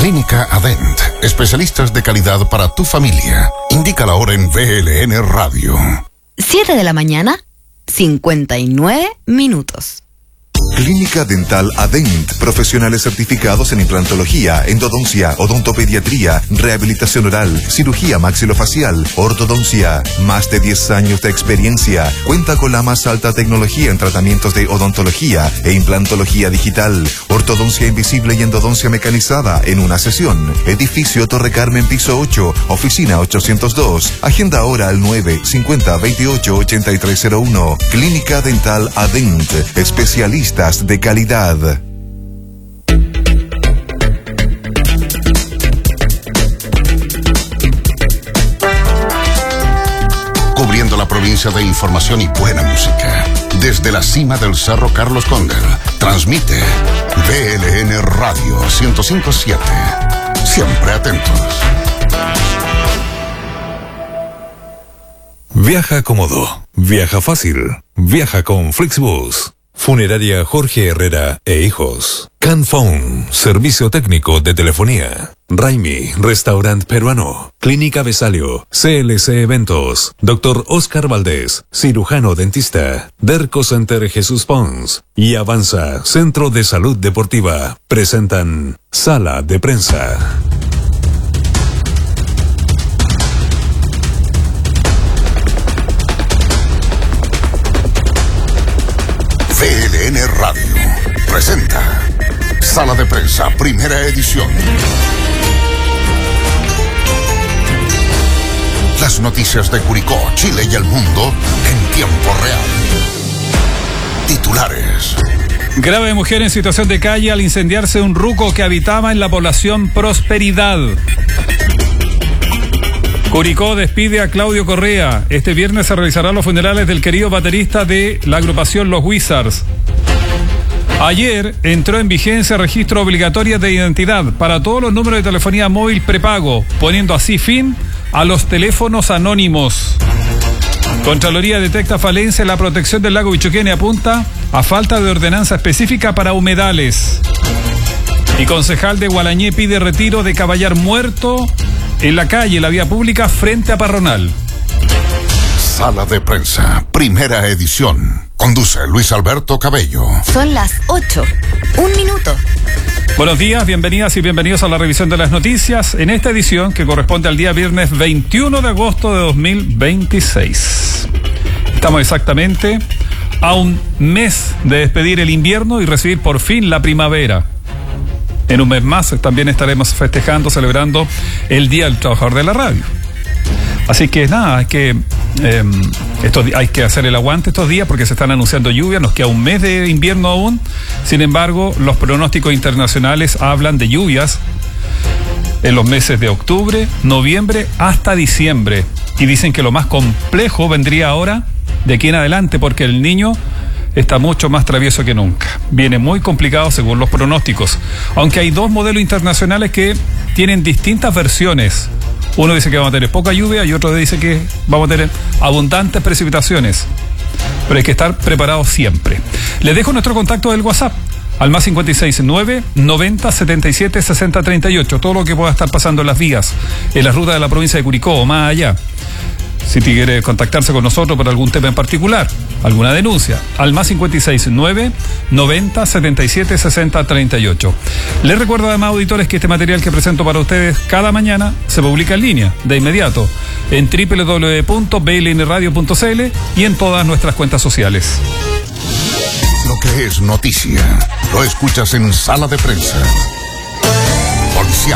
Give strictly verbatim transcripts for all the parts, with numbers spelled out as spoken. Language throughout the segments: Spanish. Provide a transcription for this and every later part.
Clínica Adent, especialistas de calidad para tu familia. Indica la hora en V L N Radio. siete de la mañana, cincuenta y nueve minutos. Clínica Dental Adent, profesionales certificados en implantología, endodoncia, odontopediatría, rehabilitación oral, cirugía maxilofacial, ortodoncia. Más de diez años de experiencia. Cuenta con la más alta tecnología en tratamientos de odontología e implantología digital, ortodoncia invisible y endodoncia mecanizada en una sesión. Edificio Torre Carmen, piso ocho, oficina ochocientos dos. Agenda ahora al nueve cincuenta veintiocho ochenta y tres cero uno. Clínica Dental Adent, especialistas de calidad. Cubriendo la provincia de información y buena música. Desde la cima del Cerro Carlos Conger, transmite V L N Radio ciento cinco punto siete. Siempre atentos. Viaja cómodo, viaja fácil, viaja con Flixbus. Funeraria Jorge Herrera e Hijos. Canphone, servicio técnico de telefonía. Raimi, restaurante peruano. Clínica Besalio, C L C Eventos. Doctor Oscar Valdés, cirujano dentista. Derco Center Jesús Pons y Avanza, Centro de Salud Deportiva. Presentan Sala de Prensa. V L N Radio presenta Sala de Prensa, primera edición. Las noticias de Curicó, Chile y el mundo en tiempo real. Titulares. Grave mujer en situación de calle al incendiarse un ruco que habitaba en la población Prosperidad. Curicó despide a Claudio Correa. Este viernes se realizarán los funerales del querido baterista de la agrupación Los Wizards. Ayer entró en vigencia registro obligatorio de identidad para todos los números de telefonía móvil prepago, poniendo así fin a los teléfonos anónimos. Contraloría detecta falencia en la protección del lago Bichuquén y apunta a falta de ordenanza específica para humedales. Y concejal de Gualañé pide retiro de caballar muerto en la calle, la vía pública, frente a Parronal. Sala de Prensa, primera edición. Conduce Luis Alberto Cabello. Son las ocho. Un minuto. Buenos días, bienvenidas y bienvenidos a la revisión de las noticias en esta edición que corresponde al día viernes veintiuno de agosto de dos mil veintiséis. Estamos exactamente a un mes de despedir el invierno y recibir por fin la primavera. En un mes más también estaremos festejando, celebrando el Día del Trabajador de la Radio. Así que nada, hay que, eh, estos, hay que hacer el aguante estos días porque se están anunciando lluvias, nos queda un mes de invierno aún. Sin embargo, los pronósticos internacionales hablan de lluvias en los meses de octubre, noviembre hasta diciembre. Y dicen que lo más complejo vendría ahora de aquí en adelante porque el niño está mucho más travieso que nunca. Viene muy complicado según los pronósticos. Aunque hay dos modelos internacionales que tienen distintas versiones. Uno dice que vamos a tener poca lluvia y otro dice que vamos a tener abundantes precipitaciones. Pero hay que estar preparados siempre. Les dejo nuestro contacto del WhatsApp al más cinco seis nueve, noventa, setenta y siete, sesenta, treinta y ocho. Todo lo que pueda estar pasando en las vías, en la ruta de la provincia de Curicó o más allá. Si quiere contactarse con nosotros por algún tema en particular, alguna denuncia, al más cinco seis nueve, noventa, setenta y siete, sesenta, treinta y ocho. Les recuerdo además, auditores, que este material que presento para ustedes cada mañana se publica en línea, de inmediato, en doble u doble u doble u punto b l n radio punto c l y en todas nuestras cuentas sociales. Lo que es noticia, lo escuchas en Sala de Prensa. Policial.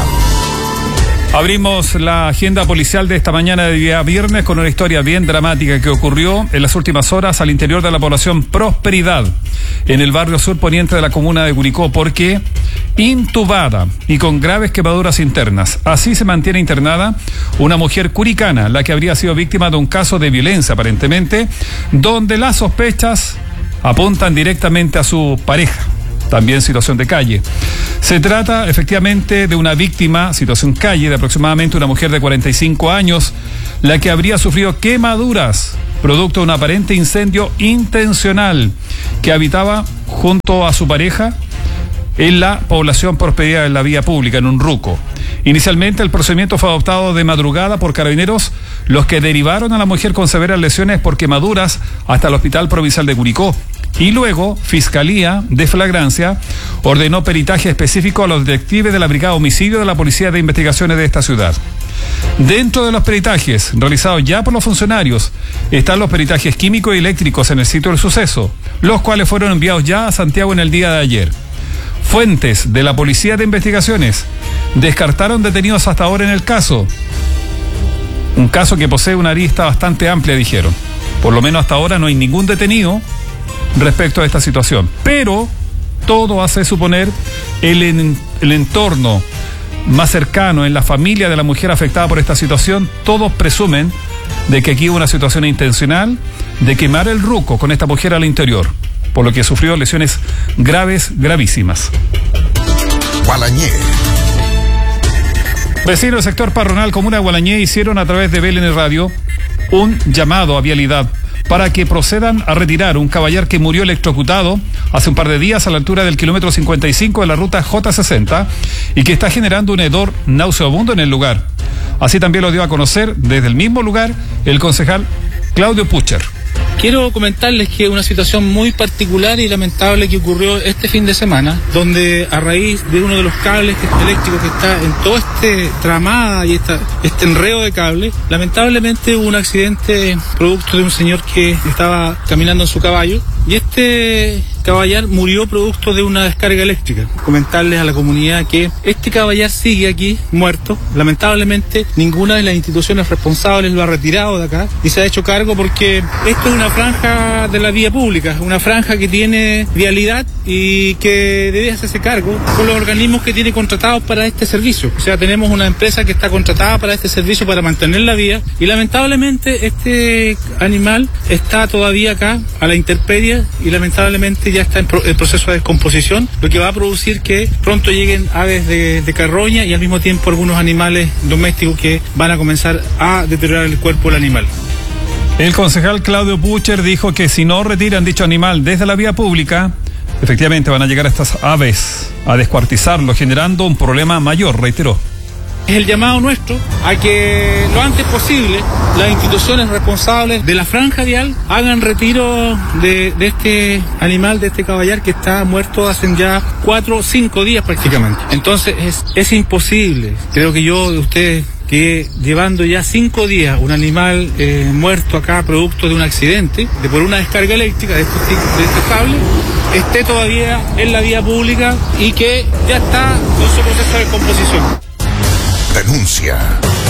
Abrimos la agenda policial de esta mañana de día viernes con una historia bien dramática que ocurrió en las últimas horas al interior de la población Prosperidad, en el barrio sur poniente de la comuna de Curicó, porque intubada y con graves quemaduras internas. Así se mantiene internada una mujer curicana, la que habría sido víctima de un caso de violencia aparentemente, donde las sospechas apuntan directamente a su pareja. También situación de calle. Se trata efectivamente de una víctima, situación calle, de aproximadamente una mujer de cuarenta y cinco años, la que habría sufrido quemaduras producto de un aparente incendio intencional, que habitaba junto a su pareja en la población Prosperidad en la vía pública, en un ruco. Inicialmente el procedimiento fue adoptado de madrugada por carabineros, los que derivaron a la mujer con severas lesiones por quemaduras hasta el Hospital Provincial de Curicó. Y luego, Fiscalía de Flagrancia ordenó peritaje específico a los detectives de la Brigada Homicidio de la Policía de Investigaciones de esta ciudad. Dentro de los peritajes realizados ya por los funcionarios están los peritajes químicos y eléctricos en el sitio del suceso, los cuales fueron enviados ya a Santiago en el día de ayer. Fuentes de la Policía de Investigaciones descartaron detenidos hasta ahora en el caso. Un caso que posee una arista bastante amplia, dijeron. Por lo menos hasta ahora no hay ningún detenido respecto a esta situación. Pero todo hace suponer el, en, el entorno más cercano, en la familia de la mujer afectada por esta situación, todos presumen de que aquí hubo una situación intencional de quemar el ruco con esta mujer al interior, por lo que sufrió lesiones graves, gravísimas. Gualañé. Vecinos del sector Parronal, comuna de Gualañé, hicieron a través de B L N Radio un llamado a vialidad para que procedan a retirar un caballar que murió electrocutado hace un par de días a la altura del kilómetro cincuenta y cinco de la ruta J sesenta y que está generando un hedor nauseabundo en el lugar. Así también lo dio a conocer desde el mismo lugar el concejal Claudio Pucher. Quiero comentarles que una situación muy particular y lamentable que ocurrió este fin de semana, donde a raíz de uno de los cables eléctricos que está en todo este tramada y esta, este enredo de cables, lamentablemente hubo un accidente producto de un señor que estaba caminando en su caballo y este caballar murió producto de una descarga eléctrica. Comentarles a la comunidad que este caballar sigue aquí muerto. Lamentablemente ninguna de las instituciones responsables lo ha retirado de acá y se ha hecho cargo porque esto es una franja de la vía pública, una franja que tiene vialidad y que debe hacerse cargo con los organismos que tiene contratados para este servicio. O sea, tenemos una empresa que está contratada para este servicio para mantener la vía y lamentablemente este animal está todavía acá a la intemperie y lamentablemente ya está en pro- el proceso de descomposición, lo que va a producir que pronto lleguen aves de, de carroña y al mismo tiempo algunos animales domésticos que van a comenzar a deteriorar el cuerpo del animal. El concejal Claudio Pucher dijo que si no retiran dicho animal desde la vía pública, efectivamente van a llegar estas aves a descuartizarlo, generando un problema mayor, reiteró. Es el llamado nuestro a que lo antes posible las instituciones responsables de la franja vial hagan retiro de, de este animal, de este caballar que está muerto hace ya cuatro o cinco días prácticamente. Entonces es, es imposible, creo que yo de ustedes, que llevando ya cinco días un animal eh, muerto acá producto de un accidente, de por una descarga eléctrica de estos, de estos cables, esté todavía en la vía pública y que ya está en su proceso de descomposición. Denuncia.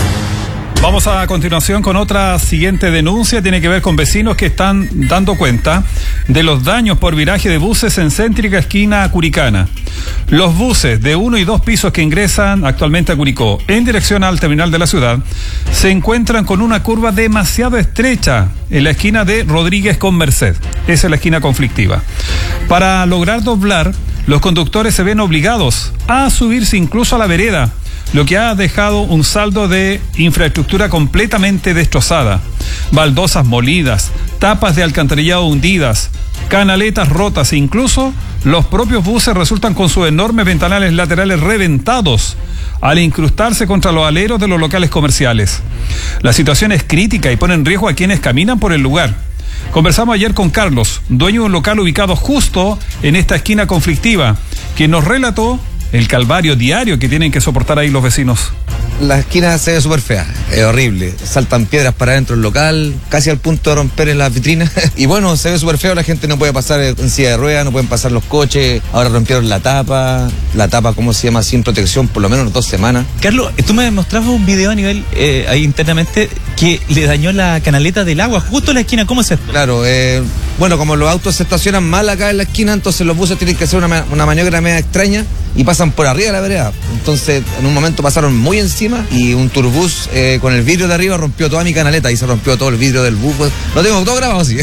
Vamos a continuación con otra siguiente denuncia. Tiene que ver con vecinos que están dando cuenta de los daños por viraje de buses en céntrica esquina Curicana. Los buses de uno y dos pisos que ingresan actualmente a Curicó en dirección al terminal de la ciudad se encuentran con una curva demasiado estrecha en la esquina de Rodríguez con Merced. Esa es la esquina conflictiva. Para lograr doblar, los conductores se ven obligados a subirse incluso a la vereda, lo que ha dejado un saldo de infraestructura completamente destrozada. Baldosas molidas, tapas de alcantarillado hundidas, canaletas rotas e incluso los propios buses resultan con sus enormes ventanales laterales reventados al incrustarse contra los aleros de los locales comerciales. La situación es crítica y pone en riesgo a quienes caminan por el lugar. Conversamos ayer con Carlos, dueño de un local ubicado justo en esta esquina conflictiva, quien nos relató el calvario diario que tienen que soportar ahí los vecinos. La esquina se ve súper fea, es horrible. Saltan piedras para adentro del local, casi al punto de romper en las vitrinas. Y bueno, se ve súper feo, la gente no puede pasar en silla de ruedas, no pueden pasar los coches. Ahora rompieron la tapa, la tapa, ¿cómo se llama? Sin protección, por lo menos dos semanas. Carlos, tú me mostrabas un video a nivel, eh, ahí internamente, que le dañó la canaleta del agua, justo en la esquina. ¿Cómo es esto? Claro, eh, bueno, como los autos se estacionan mal acá en la esquina, entonces los buses tienen que hacer una, una maniobra media extraña y pasan por arriba de la vereda. Entonces, en un momento pasaron muy encima y un turbús eh, con el vidrio de arriba rompió toda mi canaleta y se rompió todo el vidrio del bus. Lo tengo todo grabado así.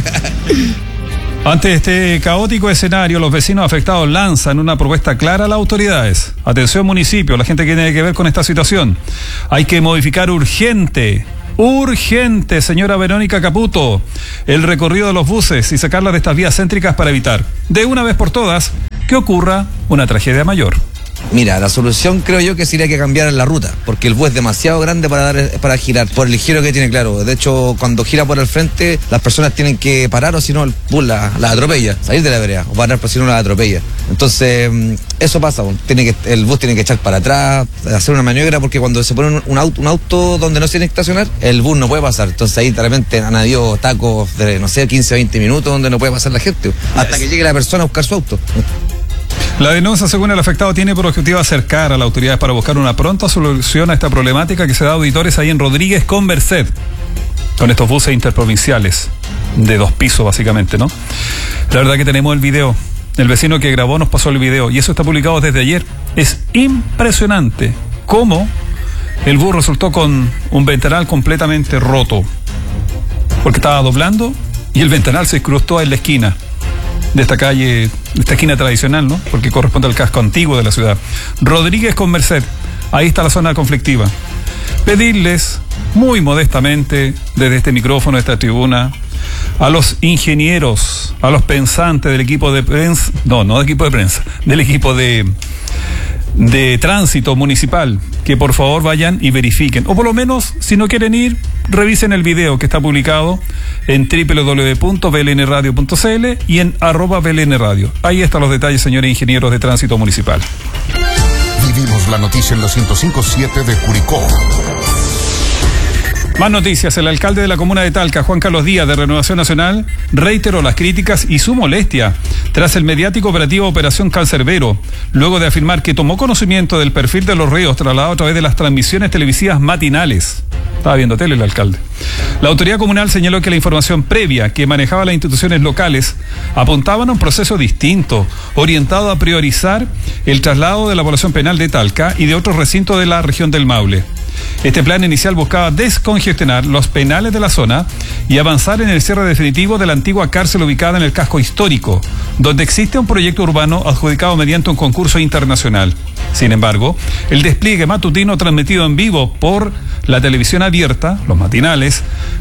Ante este caótico escenario, los vecinos afectados lanzan una propuesta clara a las autoridades. Atención municipio, la gente que tiene que ver con esta situación. Hay que modificar urgente, urgente, señora Verónica Caputo, el recorrido de los buses y sacarlas de estas vías céntricas para evitar, de una vez por todas, que ocurra una tragedia mayor. Mira, la solución creo yo que sería que cambiaran la ruta, porque el bus es demasiado grande para dar para girar, por el giro que tiene, claro. De hecho, cuando gira por el frente, las personas tienen que parar o si no el bus la, la atropella, salir de la vereda, o parar por si no la atropella. Entonces, eso pasa, tiene que, el bus tiene que echar para atrás, hacer una maniobra, porque cuando se pone un, un, auto, un auto donde no se tiene que estacionar, el bus no puede pasar. Entonces ahí de repente han habido tacos de, no sé, quince o veinte minutos donde no puede pasar la gente, hasta que llegue la persona a buscar su auto. La denuncia, según el afectado, tiene por objetivo acercar a las autoridades para buscar una pronta solución a esta problemática que se da a auditores ahí en Rodríguez con Merced, con estos buses interprovinciales de dos pisos básicamente, ¿no? La verdad que tenemos el video, el vecino que grabó nos pasó el video y eso está publicado desde ayer. Es impresionante cómo el bus resultó con un ventanal completamente roto, porque estaba doblando y el ventanal se incrustó en la esquina de esta calle, de esta esquina tradicional, ¿no? Porque corresponde al casco antiguo de la ciudad. Rodríguez con Merced, ahí está la zona conflictiva. Pedirles, muy modestamente, desde este micrófono, de esta tribuna, a los ingenieros, a los pensantes del equipo de prensa, no, no del equipo de prensa, del equipo de, de tránsito municipal, que por favor vayan y verifiquen, o por lo menos, si no quieren ir, revisen el video que está publicado en doble u doble u doble u punto b l n radio punto c l y en arroba b l n radio. Ahí están los detalles, señores ingenieros de tránsito municipal. Vivimos la noticia en la ciento cinco punto siete de Curicó. Más noticias. El alcalde de la comuna de Talca, Juan Carlos Díaz, de Renovación Nacional, reiteró las críticas y su molestia tras el mediático operativo Operación Cancerbero, luego de afirmar que tomó conocimiento del perfil de los reos trasladado a través de las transmisiones televisivas matinales. Estaba viendo tele el alcalde. La autoridad comunal señaló que la información previa que manejaba las instituciones locales apuntaban a un proceso distinto, orientado a priorizar el traslado de la población penal de Talca y de otros recintos de la región del Maule. Este plan inicial buscaba descongestionar los penales de la zona y avanzar en el cierre definitivo de la antigua cárcel ubicada en el casco histórico, donde existe un proyecto urbano adjudicado mediante un concurso internacional. Sin embargo, el despliegue matutino transmitido en vivo por la televisión abierta, los matinales,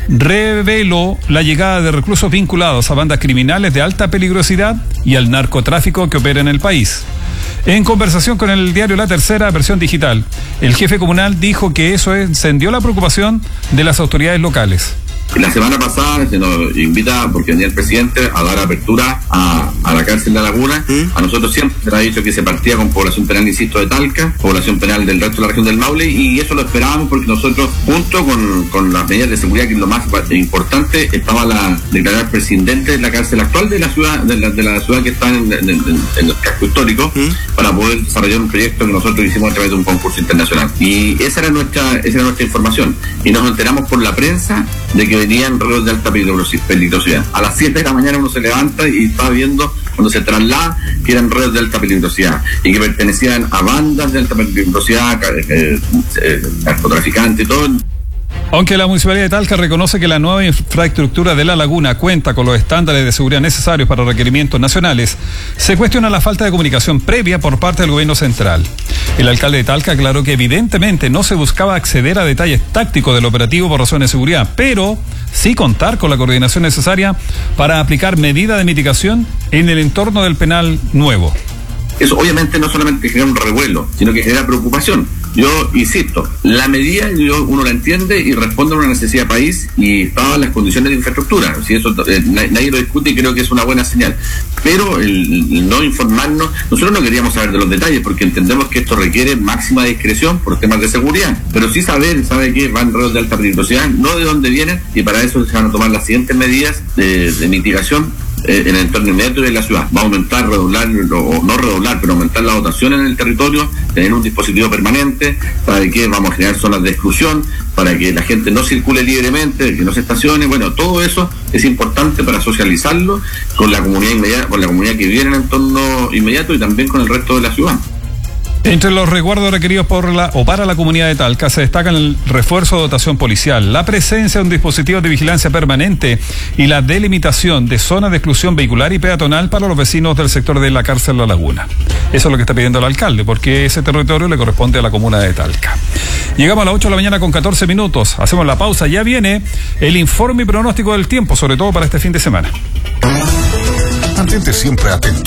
reveló la llegada de reclusos vinculados a bandas criminales de alta peligrosidad y al narcotráfico que opera en el país. En conversación con el diario La Tercera, versión digital, el jefe comunal dijo que eso encendió la preocupación de las autoridades locales. La semana pasada se nos invita, porque venía el presidente, a dar apertura a, a la cárcel de La Laguna. ¿Mm? A nosotros siempre se nos ha dicho que se partía con población penal, insisto, de Talca, población penal del resto de la región del Maule, y eso lo esperábamos porque nosotros, junto con, con las medidas de seguridad, que es lo más importante, estaba la declarar presidente de la cárcel actual de la ciudad, de la, de la ciudad que está en, en, en, en el casco histórico, ¿Mm? para poder desarrollar un proyecto que nosotros hicimos a través de un concurso internacional. Y esa era nuestra, esa era nuestra información. Y nos enteramos por la prensa de que venían reos de alta peligrosidad. A las siete de la mañana uno se levanta y está viendo, cuando se traslada, que eran reos de alta peligrosidad y que pertenecían a bandas de alta peligrosidad, eh, eh, narcotraficantes y todo. Aunque la Municipalidad de Talca reconoce que la nueva infraestructura de La Laguna cuenta con los estándares de seguridad necesarios para requerimientos nacionales, se cuestiona la falta de comunicación previa por parte del gobierno central. El alcalde de Talca aclaró que evidentemente no se buscaba acceder a detalles tácticos del operativo por razones de seguridad, pero sí contar con la coordinación necesaria para aplicar medidas de mitigación en el entorno del penal nuevo. Eso obviamente no solamente genera un revuelo, sino que genera preocupación. Yo insisto, la medida yo, uno la entiende y responde a una necesidad país y estaban las condiciones de infraestructura. Si eso eh, nadie lo discute y creo que es una buena señal. Pero el, el no informarnos, nosotros no queríamos saber de los detalles porque entendemos que esto requiere máxima discreción por temas de seguridad. Pero sí saber, sabe que van reos de alta peligrosidad, no de dónde vienen, y para eso se van a tomar las siguientes medidas de, de mitigación en el entorno inmediato de la ciudad. Va a aumentar, redoblar, o no redoblar, pero aumentar la dotación en el territorio, tener un dispositivo permanente, para que vamos a generar zonas de exclusión, para que la gente no circule libremente, que no se estacione. Bueno, todo eso es importante para socializarlo con la comunidad inmediata, con la comunidad que vive en el entorno inmediato y también con el resto de la ciudad. Entre los resguardos requeridos por la o para la comunidad de Talca se destacan el refuerzo de dotación policial, la presencia de un dispositivo de vigilancia permanente y la delimitación de zonas de exclusión vehicular y peatonal para los vecinos del sector de la cárcel La Laguna. Eso es lo que está pidiendo el alcalde, porque ese territorio le corresponde a la comuna de Talca. Llegamos a las ocho de la mañana con catorce minutos. Hacemos la pausa. Ya viene el informe y pronóstico del tiempo, sobre todo para este fin de semana. Mantente siempre atento.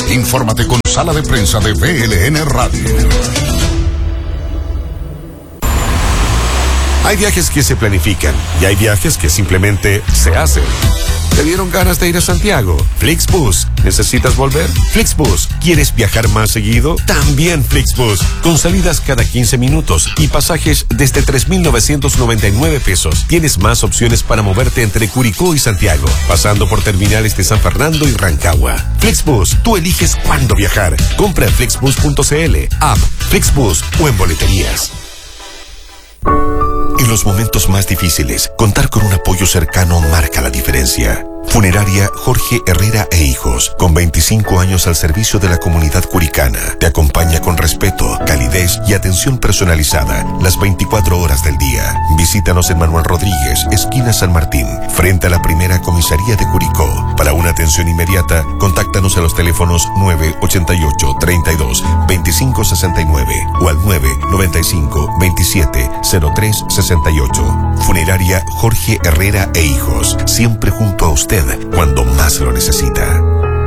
Infórmate con Sala de Prensa de V L N Radio. Hay viajes que se planifican y hay viajes que simplemente se hacen. ¿Te dieron ganas de ir a Santiago? Flixbus. ¿Necesitas volver? Flixbus. ¿Quieres viajar más seguido? También Flixbus. Con salidas cada quince minutos y pasajes desde tres mil novecientos noventa y nueve pesos. Tienes más opciones para moverte entre Curicó y Santiago, pasando por terminales de San Fernando y Rancagua. Flixbus. Tú eliges cuándo viajar. Compra en flixbus punto c l, app, Flixbus o en boleterías. En los momentos más difíciles, contar con un apoyo cercano marca la diferencia. Funeraria Jorge Herrera e Hijos, con veinticinco años al servicio de la comunidad curicana, te acompaña con respeto, calidez y atención personalizada las veinticuatro horas del día. Visítanos en Manuel Rodríguez, esquina San Martín, frente a la primera comisaría de Curicó. Para una atención inmediata, contáctanos a los teléfonos nueve ochenta y ocho, treinta y dos, veinticinco sesenta y nueve o al nueve noventa y cinco, veintisiete, cero tres sesenta y ocho. Funeraria Jorge Herrera e Hijos, siempre junto a usted cuando más lo necesita.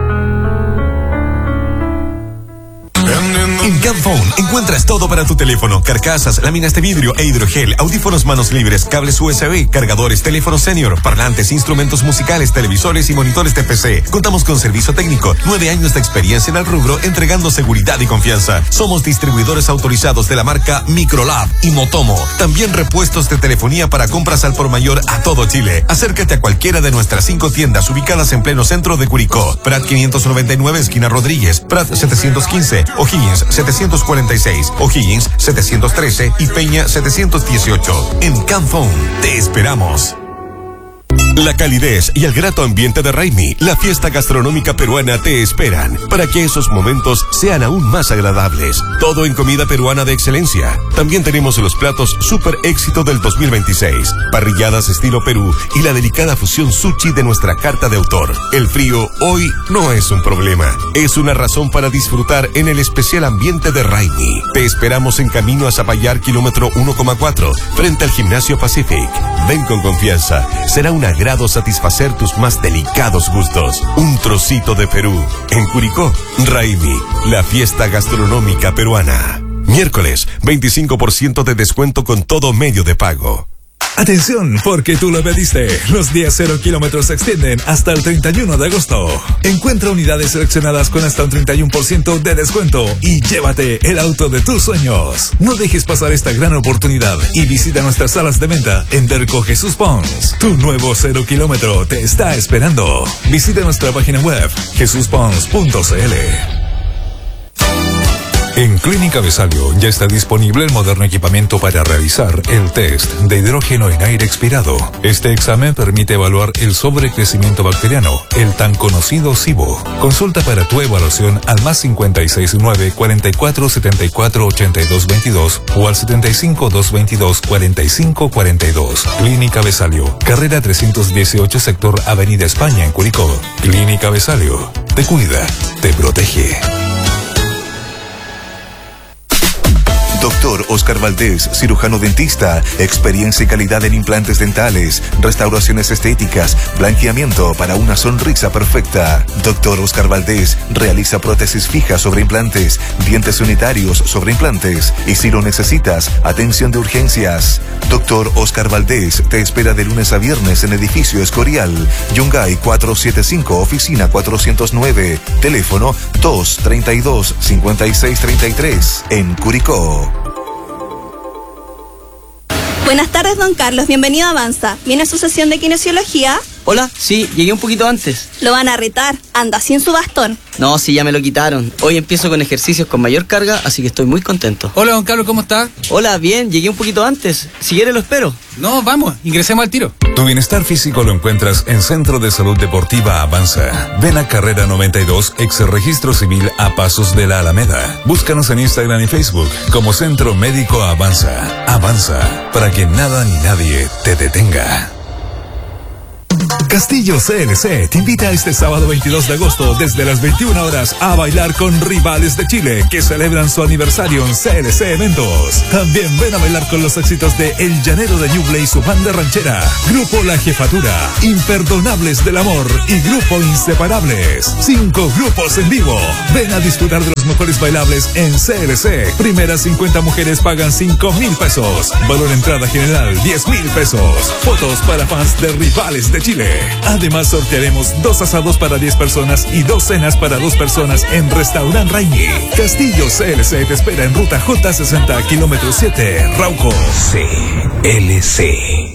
En Camphone encuentras todo para tu teléfono: carcasas, láminas de vidrio e hidrogel, audífonos manos libres, cables U S B, cargadores, teléfonos senior, parlantes, instrumentos musicales, televisores y monitores de P C. Contamos con servicio técnico, nueve años de experiencia en el rubro, entregando seguridad y confianza. Somos distribuidores autorizados de la marca Microlab y Motomo. También repuestos de telefonía para compras al por mayor a todo Chile. Acércate a cualquiera de nuestras cinco tiendas ubicadas en pleno centro de Curicó: Prat quinientos noventa y nueve, esquina Rodríguez; Prat setecientos quince, O'Higgins setecientos cuarenta y seis, O'Higgins setecientos trece y Peña setecientos dieciocho. En Camphone te esperamos. La calidez y el grato ambiente de Raimi, la fiesta gastronómica peruana, te esperan para que esos momentos sean aún más agradables. Todo en comida peruana de excelencia. También tenemos los platos super éxito del dos mil veintiséis, parrilladas estilo Perú y la delicada fusión sushi de nuestra carta de autor. El frío hoy no es un problema, es una razón para disfrutar en el especial ambiente de Raimi. Te esperamos en camino a Zapallar, kilómetro uno coma cuatro, frente al Gimnasio Pacific. Ven con confianza, será un agrado satisfacer tus más delicados gustos. Un trocito de Perú. En Curicó, Raimi, la fiesta gastronómica peruana. Miércoles, veinticinco por ciento de descuento con todo medio de pago. Atención, porque tú lo pediste. Los días cero kilómetros se extienden hasta el treinta y uno de agosto. Encuentra unidades seleccionadas con hasta un treinta y uno por ciento de descuento y llévate el auto de tus sueños. No dejes pasar esta gran oportunidad y visita nuestras salas de venta en Derco Jesús Pons. Tu nuevo cero kilómetro te está esperando. Visita nuestra página web jesús pons punto c l. En Clínica Besalio ya está disponible el moderno equipamiento para realizar el test de hidrógeno en aire expirado. Este examen permite evaluar el sobrecrecimiento bacteriano, el tan conocido SIBO. Consulta para tu evaluación al más cincuenta y seis nueve, cuarenta y cuatro, setenta y cuatro, ochenta y dos veintidós o al setenta y cinco, doscientos veintidós, cuarenta y cinco cuarenta y dos. Clínica Besalio, carrera trescientos dieciocho, sector Avenida España en Curicó. Clínica Besalio, te cuida, te protege. Doctor Oscar Valdés, cirujano dentista, experiencia y calidad en implantes dentales, restauraciones estéticas, blanqueamiento para una sonrisa perfecta. Doctor Oscar Valdés realiza prótesis fijas sobre implantes, dientes unitarios sobre implantes y si lo necesitas, atención de urgencias. Doctor Oscar Valdés te espera de lunes a viernes en edificio Escorial, Yungay cuatrocientos setenta y cinco, oficina cuatrocientos nueve, teléfono dos treinta y dos, cincuenta y seis treinta y tres, en Curicó. Buenas tardes, don Carlos. Bienvenido a Avanza. ¿Viene a su sesión de kinesiología? Hola, sí, llegué un poquito antes. Lo van a retar. Anda sin su bastón. No, sí, ya me lo quitaron. Hoy empiezo con ejercicios con mayor carga, así que estoy muy contento. Hola, don Carlos, ¿cómo está? Hola, bien, llegué un poquito antes. Si quiere lo espero. No, vamos, ingresemos al tiro. Tu bienestar físico lo encuentras en Centro de Salud Deportiva Avanza. Ven a Carrera noventa y dos, ex registro civil a pasos de la Alameda. Búscanos en Instagram y Facebook como Centro Médico Avanza. Avanza, para que nada ni nadie te detenga. Castillo C L C te invita este sábado veintidós de agosto desde las veintiuna horas a bailar con Rivales de Chile que celebran su aniversario en C L C Eventos. También ven a bailar con los éxitos de El Llanero de Ñuble y su banda ranchera, Grupo La Jefatura, Imperdonables del Amor y Grupo Inseparables. Cinco grupos en vivo. Ven a disfrutar de los mejores bailables en C L C. Primeras cincuenta mujeres pagan cinco mil pesos. Valor entrada general diez mil pesos. Fotos para fans de Rivales de Chile. Además sortearemos dos asados para diez personas y dos cenas para dos personas en Restaurant Raimi. Castillo C L C te espera en ruta J sesenta, kilómetro siete, Rauco. C L C.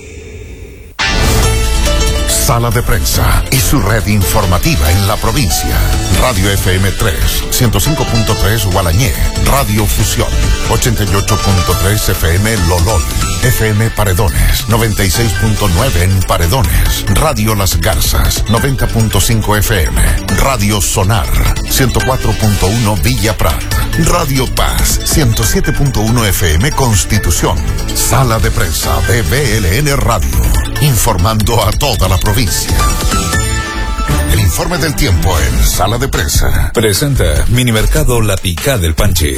Sala de Prensa y su red informativa en la provincia. Radio F M tres, ciento cinco punto tres Gualañé. Radio Fusión, ochenta y ocho punto tres F M Lolol. F M Paredones, noventa y seis punto nueve en Paredones. Radio Las Garzas, noventa punto cinco F M. Radio Sonar, ciento cuatro punto uno Villa Prat. Radio Paz, ciento siete punto uno F M Constitución. Sala de Prensa de B L N Radio, informando a toda la provincia. El informe del tiempo en Sala de Prensa. Presenta Minimercado La Picá del Panchi.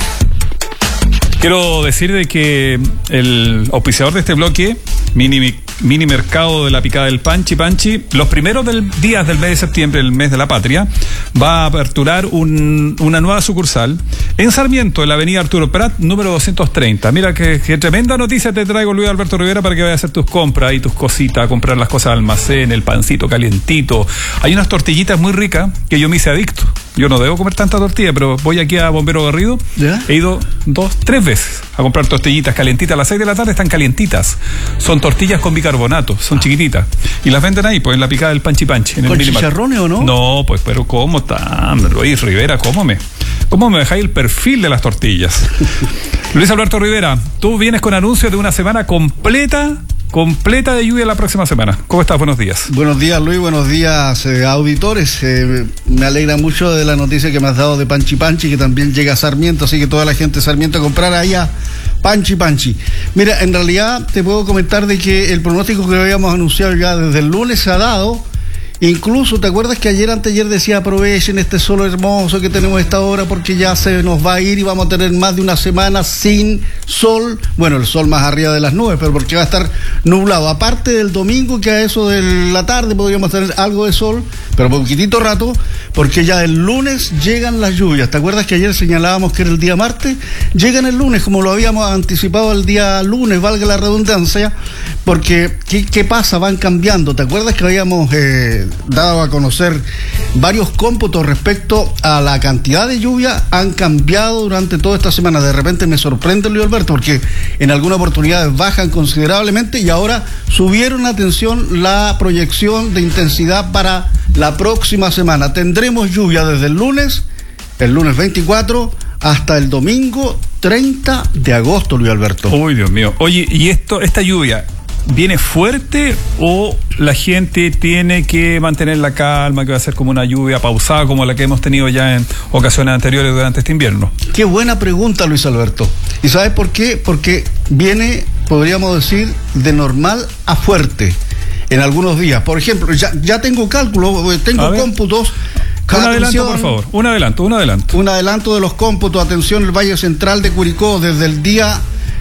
Quiero decir de que el auspiciador de este bloque, Mini, Mini Mercado de la Picada del Panchi Panchi, los primeros del, días del mes de septiembre, el mes de la patria, va a aperturar un, una nueva sucursal en Sarmiento, en la avenida Arturo Prat, número doscientos treinta. Mira que, que tremenda noticia te traigo, Luis Alberto Rivera, para que vayas a hacer tus compras y tus cositas, a comprar las cosas al almacén, el pancito calientito. Hay unas tortillitas muy ricas que yo me hice adicto. Yo no debo comer tanta tortilla, pero voy aquí a Bombero Garrido. ¿Ya? He ido dos, tres veces a comprar tortillitas calientitas. A las seis de la tarde están calientitas. Son tortillas con bicarbonato, son chiquititas. Y las venden ahí, pues en la Picada del Panchi Panchi. ¿Con chicharrones o no? No, pues, pero ¿cómo están? Luis Rivera, ¿cómo me? ¿Cómo me dejáis el perfil de las tortillas? Luis Alberto Rivera, tú vienes con anuncios de una semana completa completa de lluvia la próxima semana. ¿Cómo estás? Buenos días. Buenos días, Luis. Buenos días, eh, auditores. Eh, me alegra mucho de la noticia que me has dado de Panchi Panchi, que también llega a Sarmiento, así que toda la gente de Sarmiento a comprar allá Panchi Panchi. Mira, en realidad te puedo comentar de que el pronóstico que habíamos anunciado ya desde el lunes se ha dado. Incluso, ¿te acuerdas que ayer, anteayer decía aprovechen este sol hermoso que tenemos a esta hora porque ya se nos va a ir y vamos a tener más de una semana sin sol? Bueno, el sol más arriba de las nubes, pero porque va a estar nublado. Aparte del domingo, que a eso de la tarde podríamos tener algo de sol, pero poquitito rato, porque ya el lunes llegan las lluvias. ¿Te acuerdas que ayer señalábamos que era el día martes? Llegan el lunes, como lo habíamos anticipado el día lunes, valga la redundancia, porque ¿qué, qué pasa? Van cambiando. ¿Te acuerdas que habíamos eh, dado a conocer varios cómputos respecto a la cantidad de lluvia? Han cambiado durante toda esta semana. De repente me sorprende, Luis Alberto, porque en algunas oportunidades bajan considerablemente y ahora subieron, atención, la proyección de intensidad para la próxima semana. Tendremos lluvia desde el lunes, el lunes veinticuatro, hasta el domingo treinta de agosto, Luis Alberto. Uy, Dios mío. Oye, ¿y esto, esta lluvia viene fuerte o la gente tiene que mantener la calma, que va a ser como una lluvia pausada como la que hemos tenido ya en ocasiones anteriores durante este invierno? Qué buena pregunta, Luis Alberto. ¿Y sabes por qué? Porque viene, podríamos decir, de normal a fuerte en algunos días. Por ejemplo, ya, ya tengo cálculo, tengo cómputos. Un adelanto, por favor. Un adelanto, un adelanto. Un adelanto de los cómputos. Atención, el Valle Central de Curicó, desde el día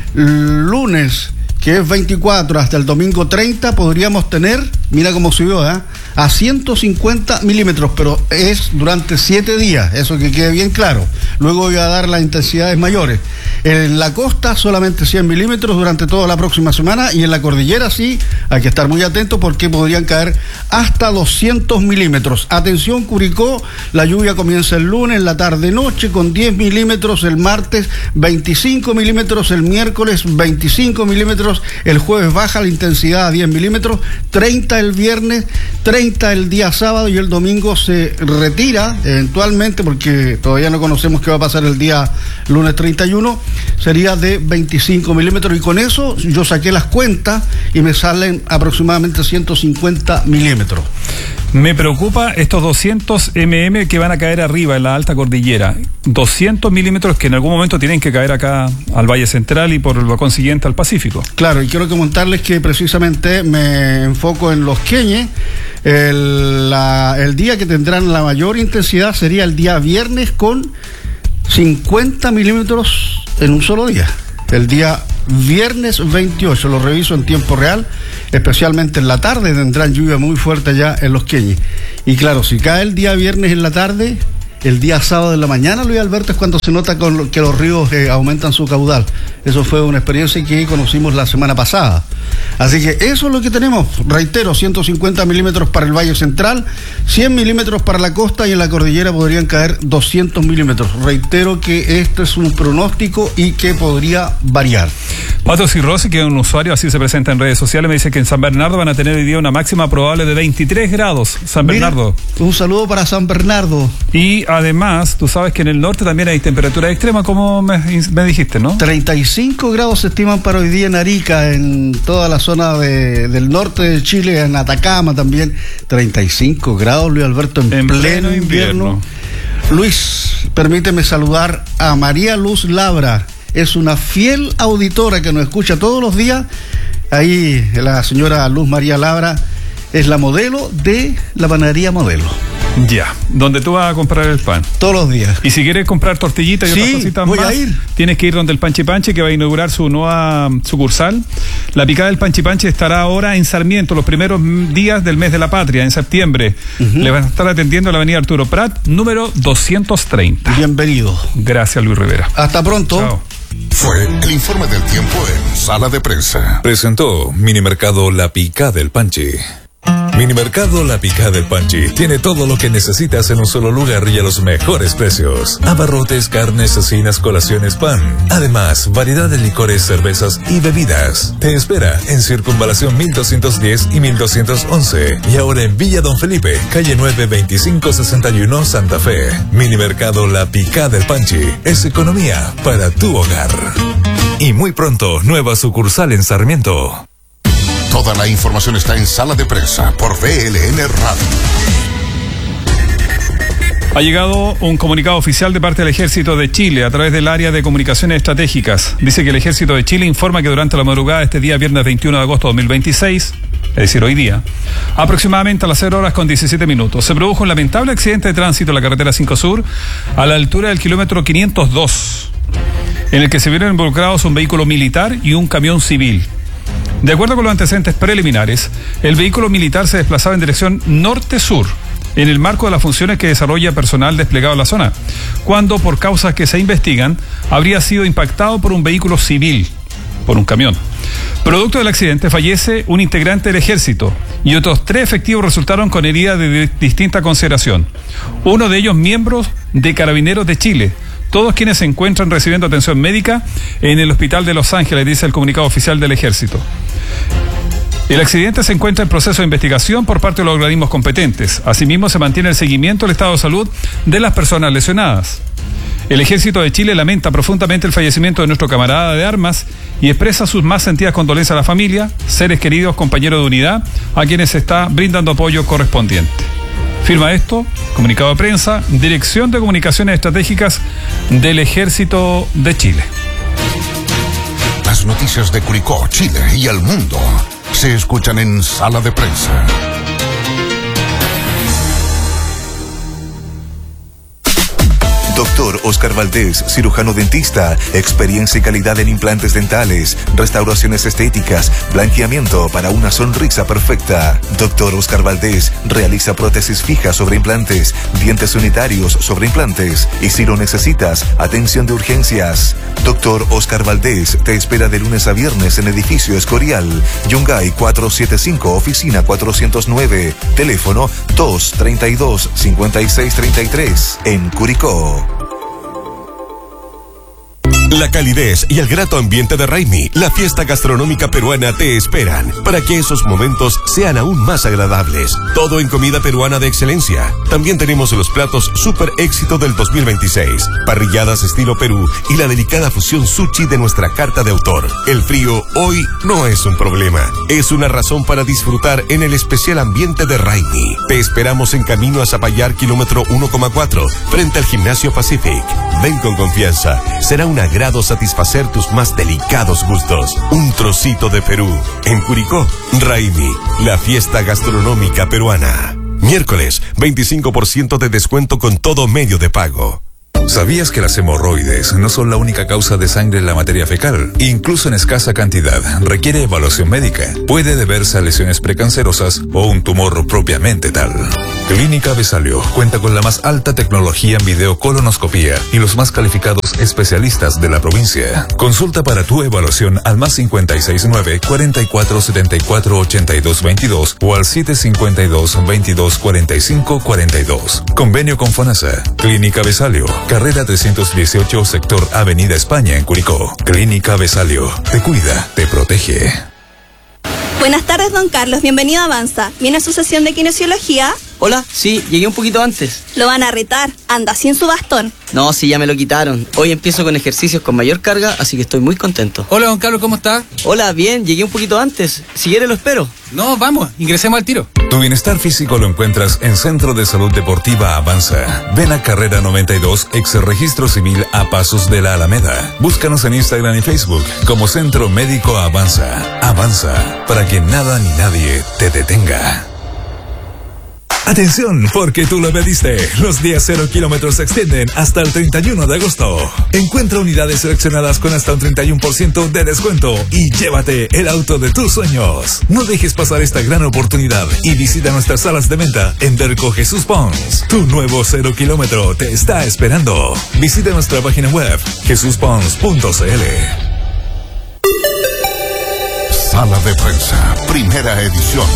lunes, que es veinticuatro, hasta el domingo treinta, podríamos tener, mira cómo subió, ¿eh? a ciento cincuenta milímetros, pero es durante siete días, eso que quede bien claro. Luego voy a dar las intensidades mayores. En la costa solamente cien milímetros durante toda la próxima semana, y en la cordillera sí, hay que estar muy atentos porque podrían caer hasta doscientos milímetros. Atención, Curicó, la lluvia comienza el lunes, la tarde-noche, con diez milímetros, el martes veinticinco milímetros, el miércoles veinticinco milímetros, el jueves baja la intensidad a diez milímetros, treinta el viernes, treinta el día sábado, y el domingo se retira eventualmente, porque todavía no conocemos qué va a pasar el día lunes treinta y uno, sería de veinticinco milímetros, y con eso yo saqué las cuentas y me salen aproximadamente ciento cincuenta milímetros. Me preocupa estos doscientos milímetros que van a caer arriba en la alta cordillera, doscientos milímetros que en algún momento tienen que caer acá al Valle Central y por lo consiguiente al Pacífico. Claro, y quiero comentarles que precisamente me enfoco en en Los Queñes. El, la, el día que tendrán la mayor intensidad sería el día viernes con cincuenta milímetros en un solo día. El día viernes veintiocho, lo reviso en tiempo real, especialmente en la tarde tendrán lluvia muy fuerte allá en Los Queñes. Y claro, si cae el día viernes en la tarde, el día sábado en la mañana, Luis Alberto, es cuando se nota con lo, que los ríos eh, aumentan su caudal. Eso fue una experiencia que conocimos la semana pasada. Así que eso es lo que tenemos. Reitero, ciento cincuenta milímetros para el Valle Central, cien milímetros para la costa, y en la cordillera podrían caer doscientos milímetros. Reitero que este es un pronóstico y que podría variar. Pato Cirrosi, que es un usuario, así se presenta en redes sociales, me dice que en San Bernardo van a tener hoy día una máxima probable de veintitrés grados. San Bernardo. Mira, un saludo para San Bernardo. Y además, tú sabes que en el norte también hay temperatura extrema, como me, me dijiste, ¿no? treinta y cinco grados se estiman para hoy día en Arica, en toda la zona de, del norte de Chile, en Atacama también. treinta y cinco grados, Luis Alberto, en, en pleno, pleno invierno. invierno. Luis, permíteme saludar a María Luz Labra. Es una fiel auditora que nos escucha todos los días. Ahí la señora Luz María Labra es la modelo de la panadería Modelo. Ya, donde tú vas a comprar el pan. Todos los días. Y si quieres comprar tortillitas y sí, otras cositas voy más, a ir. Tienes que ir donde el Panchi Panchi, que va a inaugurar su nueva sucursal. La picada del Panchi Panchi estará ahora en Sarmiento, los primeros días del mes de la patria, en septiembre. Uh-huh. Le van a estar atendiendo en la avenida Arturo Prat, número doscientos treinta. Bienvenido. Gracias, Luis Rivera. Hasta pronto. Chao. Fue el informe del tiempo en Sala de Prensa. Presentó Minimercado La Picada del Panchi. Minimercado La Picada del Panchi tiene todo lo que necesitas en un solo lugar y a los mejores precios. Abarrotes, carnes, cecinas, colaciones, pan. Además, variedad de licores, cervezas y bebidas. Te espera en Circunvalación mil doscientos diez y mil doscientos once. Y ahora en Villa Don Felipe, calle nueve veinticinco sesenta y uno, Santa Fe. Minimercado La Picada del Panchi es economía para tu hogar. Y muy pronto, nueva sucursal en Sarmiento. Toda la información está en Sala de Prensa por V L N Radio. Ha llegado un comunicado oficial de parte del Ejército de Chile a través del área de comunicaciones estratégicas. Dice que el Ejército de Chile informa que durante la madrugada de este día, viernes veintiuno de agosto de dos mil veintiséis, es decir, hoy día, aproximadamente a las cero horas con diecisiete minutos, se produjo un lamentable accidente de tránsito en la carretera cinco Sur, a la altura del kilómetro quinientos dos, en el que se vieron involucrados un vehículo militar y un camión civil. De acuerdo con los antecedentes preliminares, el vehículo militar se desplazaba en dirección norte-sur, en el marco de las funciones que desarrolla personal desplegado en la zona, cuando, por causas que se investigan, habría sido impactado por un vehículo civil, por un camión. Producto del accidente fallece un integrante del ejército y otros tres efectivos resultaron con heridas de distinta consideración. Uno de ellos miembros de Carabineros de Chile, todos quienes se encuentran recibiendo atención médica en el hospital de Los Ángeles, dice el comunicado oficial del ejército. El accidente se encuentra en proceso de investigación por parte de los organismos competentes. Asimismo, se mantiene el seguimiento del estado de salud de las personas lesionadas. El Ejército de Chile lamenta profundamente el fallecimiento de nuestro camarada de armas y expresa sus más sentidas condolencias a la familia, seres queridos, compañeros de unidad, a quienes se está brindando apoyo correspondiente. Firma esto, comunicado de prensa, Dirección de Comunicaciones Estratégicas del Ejército de Chile. Las noticias de Curicó, Chile y el mundo se escuchan en Sala de Prensa. Doctor Oscar Valdés, cirujano dentista, experiencia y calidad en implantes dentales, restauraciones estéticas, blanqueamiento para una sonrisa perfecta. Doctor Oscar Valdés realiza prótesis fijas sobre implantes, dientes unitarios sobre implantes y, si lo necesitas, atención de urgencias. Doctor Oscar Valdés te espera de lunes a viernes en Edificio Escorial, Yungay cuatrocientos setenta y cinco, oficina cuatrocientos nueve, teléfono dos treinta y dos, cincuenta y seis treinta y tres, en Curicó. La calidez y el grato ambiente de Raimi, la fiesta gastronómica peruana, te esperan para que esos momentos sean aún más agradables. Todo en comida peruana de excelencia. También tenemos los platos super éxito del dos mil veintiséis, parrilladas estilo Perú y la delicada fusión sushi de nuestra carta de autor. El frío hoy no es un problema, es una razón para disfrutar en el especial ambiente de Raimi. Te esperamos en camino a Zapallar, kilómetro uno coma cuatro, frente al Gimnasio Pacific. Ven con confianza, será una logrado satisfacer tus más delicados gustos. Un trocito de Perú. En Curicó, Raimi, la fiesta gastronómica peruana. Miércoles, veinticinco por ciento de descuento con todo medio de pago. ¿Sabías que las hemorroides no son la única causa de sangre en la materia fecal? Incluso en escasa cantidad, requiere evaluación médica. Puede deberse a lesiones precancerosas o un tumor propiamente tal. Clínica Besalio cuenta con la más alta tecnología en videocolonoscopía y los más calificados especialistas de la provincia. Consulta para tu evaluación al más cincuenta y seis nueve, cuarenta y cuatro setenta y cuatro ochenta y dos veintidós o al siete cincuenta y dos, veintidós cuarenta y cinco cuarenta y dos. Convenio con FONASA. Clínica Besalio. Carrera trescientos dieciocho, sector Avenida España, en Curicó. Clínica Besalio. Te cuida, te protege. Buenas tardes, don Carlos. Bienvenido a Avanza. ¿Viene a su sesión de kinesiología? Hola, sí, llegué un poquito antes. Lo van a retar. Anda sin su bastón. No, sí, ya me lo quitaron. Hoy empiezo con ejercicios con mayor carga, así que estoy muy contento. Hola, don Carlos, ¿cómo está? Hola, bien, llegué un poquito antes. Si quiere lo espero. No, vamos, ingresemos al tiro. Tu bienestar físico lo encuentras en Centro de Salud Deportiva Avanza. Ven a Carrera noventa y dos, ex registro civil a pasos de la Alameda. Búscanos en Instagram y Facebook como Centro Médico Avanza. Avanza, para que nada ni nadie te detenga. Atención, porque tú lo pediste. Los días cero kilómetros se extienden hasta el treinta y uno de agosto. Encuentra unidades seleccionadas con hasta un treinta y uno por ciento de descuento y llévate el auto de tus sueños. No dejes pasar esta gran oportunidad y visita nuestras salas de venta en Derco Jesús Pons. Tu nuevo cero kilómetro te está esperando. Visita nuestra página web jesús pons punto c l. Sala de prensa, primera edición.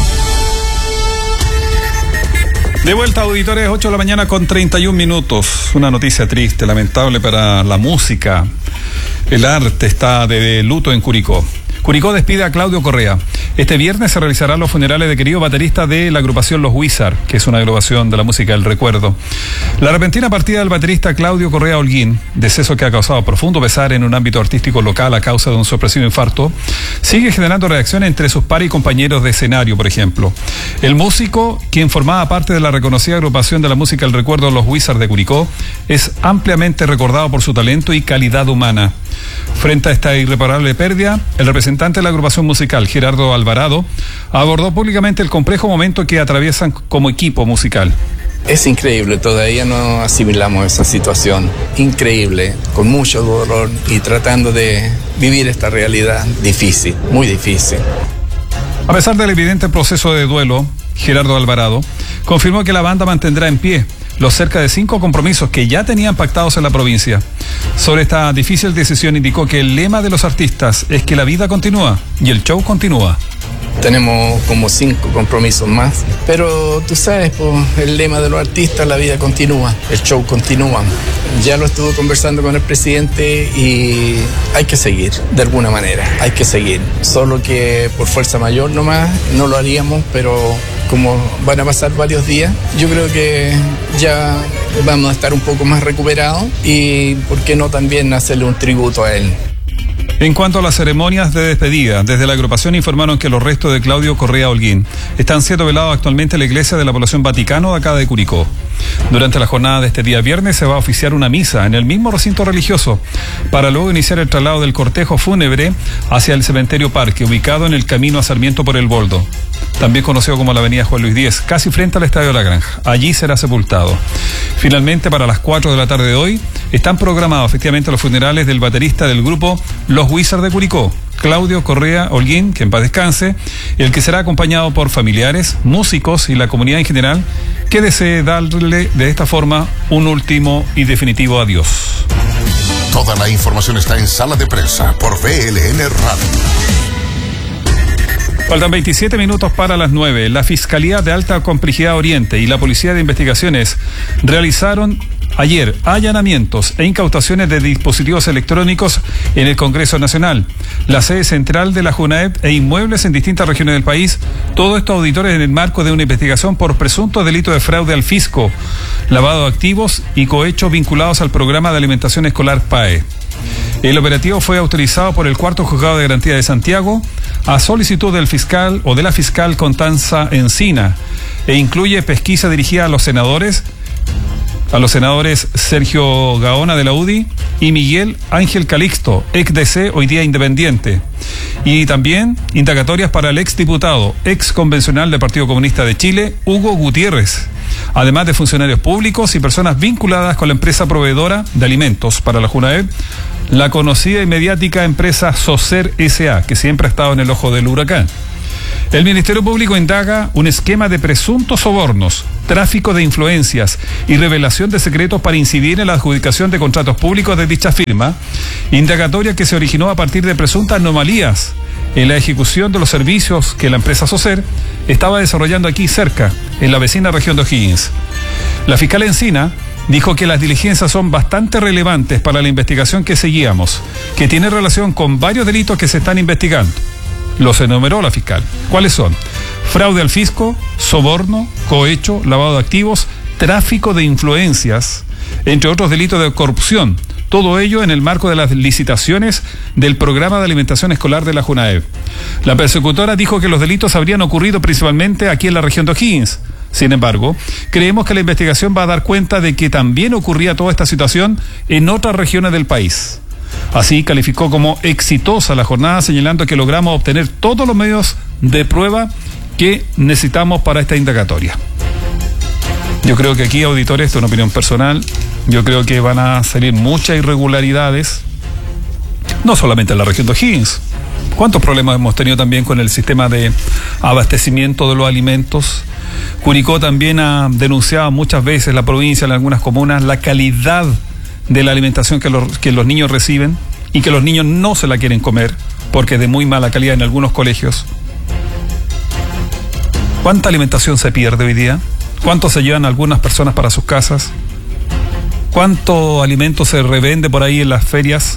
De vuelta, auditores, ocho de la mañana con treinta y un minutos. Una noticia triste, lamentable para la música. El arte está de luto en Curicó. Curicó despide a Claudio Correa. Este viernes se realizarán los funerales de querido baterista de la agrupación Los Wizard, que es una agrupación de la música del recuerdo. La repentina partida del baterista Claudio Correa Holguín, deceso que ha causado profundo pesar en un ámbito artístico local a causa de un sorpresivo infarto, sigue generando reacciones entre sus pares y compañeros de escenario, por ejemplo. El músico, quien formaba parte de la reconocida agrupación de la música del recuerdo Los Wizard de Curicó, es ampliamente recordado por su talento y calidad humana. Frente a esta irreparable pérdida, el representante de la agrupación musical, Gerardo Alvarado, abordó públicamente el complejo momento que atraviesan como equipo musical. Es increíble, todavía no asimilamos esa situación. Increíble, con mucho dolor y tratando de vivir esta realidad difícil, muy difícil. A pesar del evidente proceso de duelo, Gerardo Alvarado confirmó que la banda mantendrá en pie los cerca de cinco compromisos que ya tenían pactados en la provincia. Sobre esta difícil decisión indicó que el lema de los artistas es que la vida continúa y el show continúa. Tenemos como cinco compromisos más, pero tú sabes, pues, el lema de los artistas, la vida continúa, el show continúa. Ya lo estuve conversando con el presidente y hay que seguir, de alguna manera, hay que seguir. Solo que por fuerza mayor nomás no lo haríamos, pero como van a pasar varios días, yo creo que ya vamos a estar un poco más recuperados y por qué no también hacerle un tributo a él. En cuanto a las ceremonias de despedida, desde la agrupación informaron que los restos de Claudio Correa Holguín están siendo velados actualmente en la iglesia de la población Vaticano de acá de Curicó. Durante la jornada de este día viernes se va a oficiar una misa en el mismo recinto religioso, para luego iniciar el traslado del cortejo fúnebre hacia el cementerio Parque, ubicado en el camino a Sarmiento por el Boldo, también conocido como la avenida Juan Luis Diez, casi frente al Estadio La Granja. Allí será sepultado. Finalmente, para las cuatro de la tarde de hoy, están programados efectivamente los funerales del baterista del grupo Los Wizard de Curicó, Claudio Correa Holguín, que en paz descanse, el que será acompañado por familiares, músicos y la comunidad en general, que desee darle de esta forma un último y definitivo adiós. Toda la información está en Sala de Prensa por V L N Radio. Faltan veintisiete minutos para las nueve. La Fiscalía de Alta Complejidad Oriente y la Policía de Investigaciones realizaron ayer allanamientos e incautaciones de dispositivos electrónicos en el Congreso Nacional, la sede central de la JUNAEP e inmuebles en distintas regiones del país. Todo esto, auditores, en el marco de una investigación por presuntos delitos de fraude al fisco, lavado de activos y cohechos vinculados al programa de alimentación escolar P A E. El operativo fue autorizado por el Cuarto Juzgado de Garantía de Santiago a solicitud del fiscal o de la fiscal Constanza Encina e incluye pesquisa dirigida a los senadores a los senadores Sergio Gaona de la U D I y Miguel Ángel Calixto, ex D C, hoy día independiente. Y también indagatorias para el ex diputado, ex convencional del Partido Comunista de Chile, Hugo Gutiérrez, además de funcionarios públicos y personas vinculadas con la empresa proveedora de alimentos para la Junaed, la conocida y mediática empresa Socer S A, que siempre ha estado en el ojo del huracán. El Ministerio Público indaga un esquema de presuntos sobornos, tráfico de influencias y revelación de secretos para incidir en la adjudicación de contratos públicos de dicha firma, indagatoria que se originó a partir de presuntas anomalías en la ejecución de los servicios que la empresa Socer estaba desarrollando aquí cerca, en la vecina región de O'Higgins. La fiscal Encina dijo que las diligencias son bastante relevantes para la investigación que seguíamos, que tiene relación con varios delitos que se están investigando. Los enumeró la fiscal. ¿Cuáles son? Fraude al fisco, soborno, cohecho, lavado de activos, tráfico de influencias, entre otros delitos de corrupción. Todo ello en el marco de las licitaciones del programa de alimentación escolar de la Junaed. La persecutora dijo que los delitos habrían ocurrido principalmente aquí en la región de O'Higgins. Sin embargo, creemos que la investigación va a dar cuenta de que también ocurría toda esta situación en otras regiones del país. Así calificó como exitosa la jornada, señalando que logramos obtener todos los medios de prueba que necesitamos para esta indagatoria. Yo creo que aquí, auditores, esto es una opinión personal, yo creo que van a salir muchas irregularidades, no solamente en la región de O'Higgins. ¿Cuántos problemas hemos tenido también con el sistema de abastecimiento de los alimentos? Curicó también ha denunciado muchas veces, la provincia, en algunas comunas, la calidad de la alimentación que los, que los niños reciben y que los niños no se la quieren comer porque es de muy mala calidad en algunos colegios. ¿Cuánta alimentación se pierde hoy día? ¿Cuánto se llevan algunas personas para sus casas? ¿Cuánto alimento se revende por ahí en las ferias?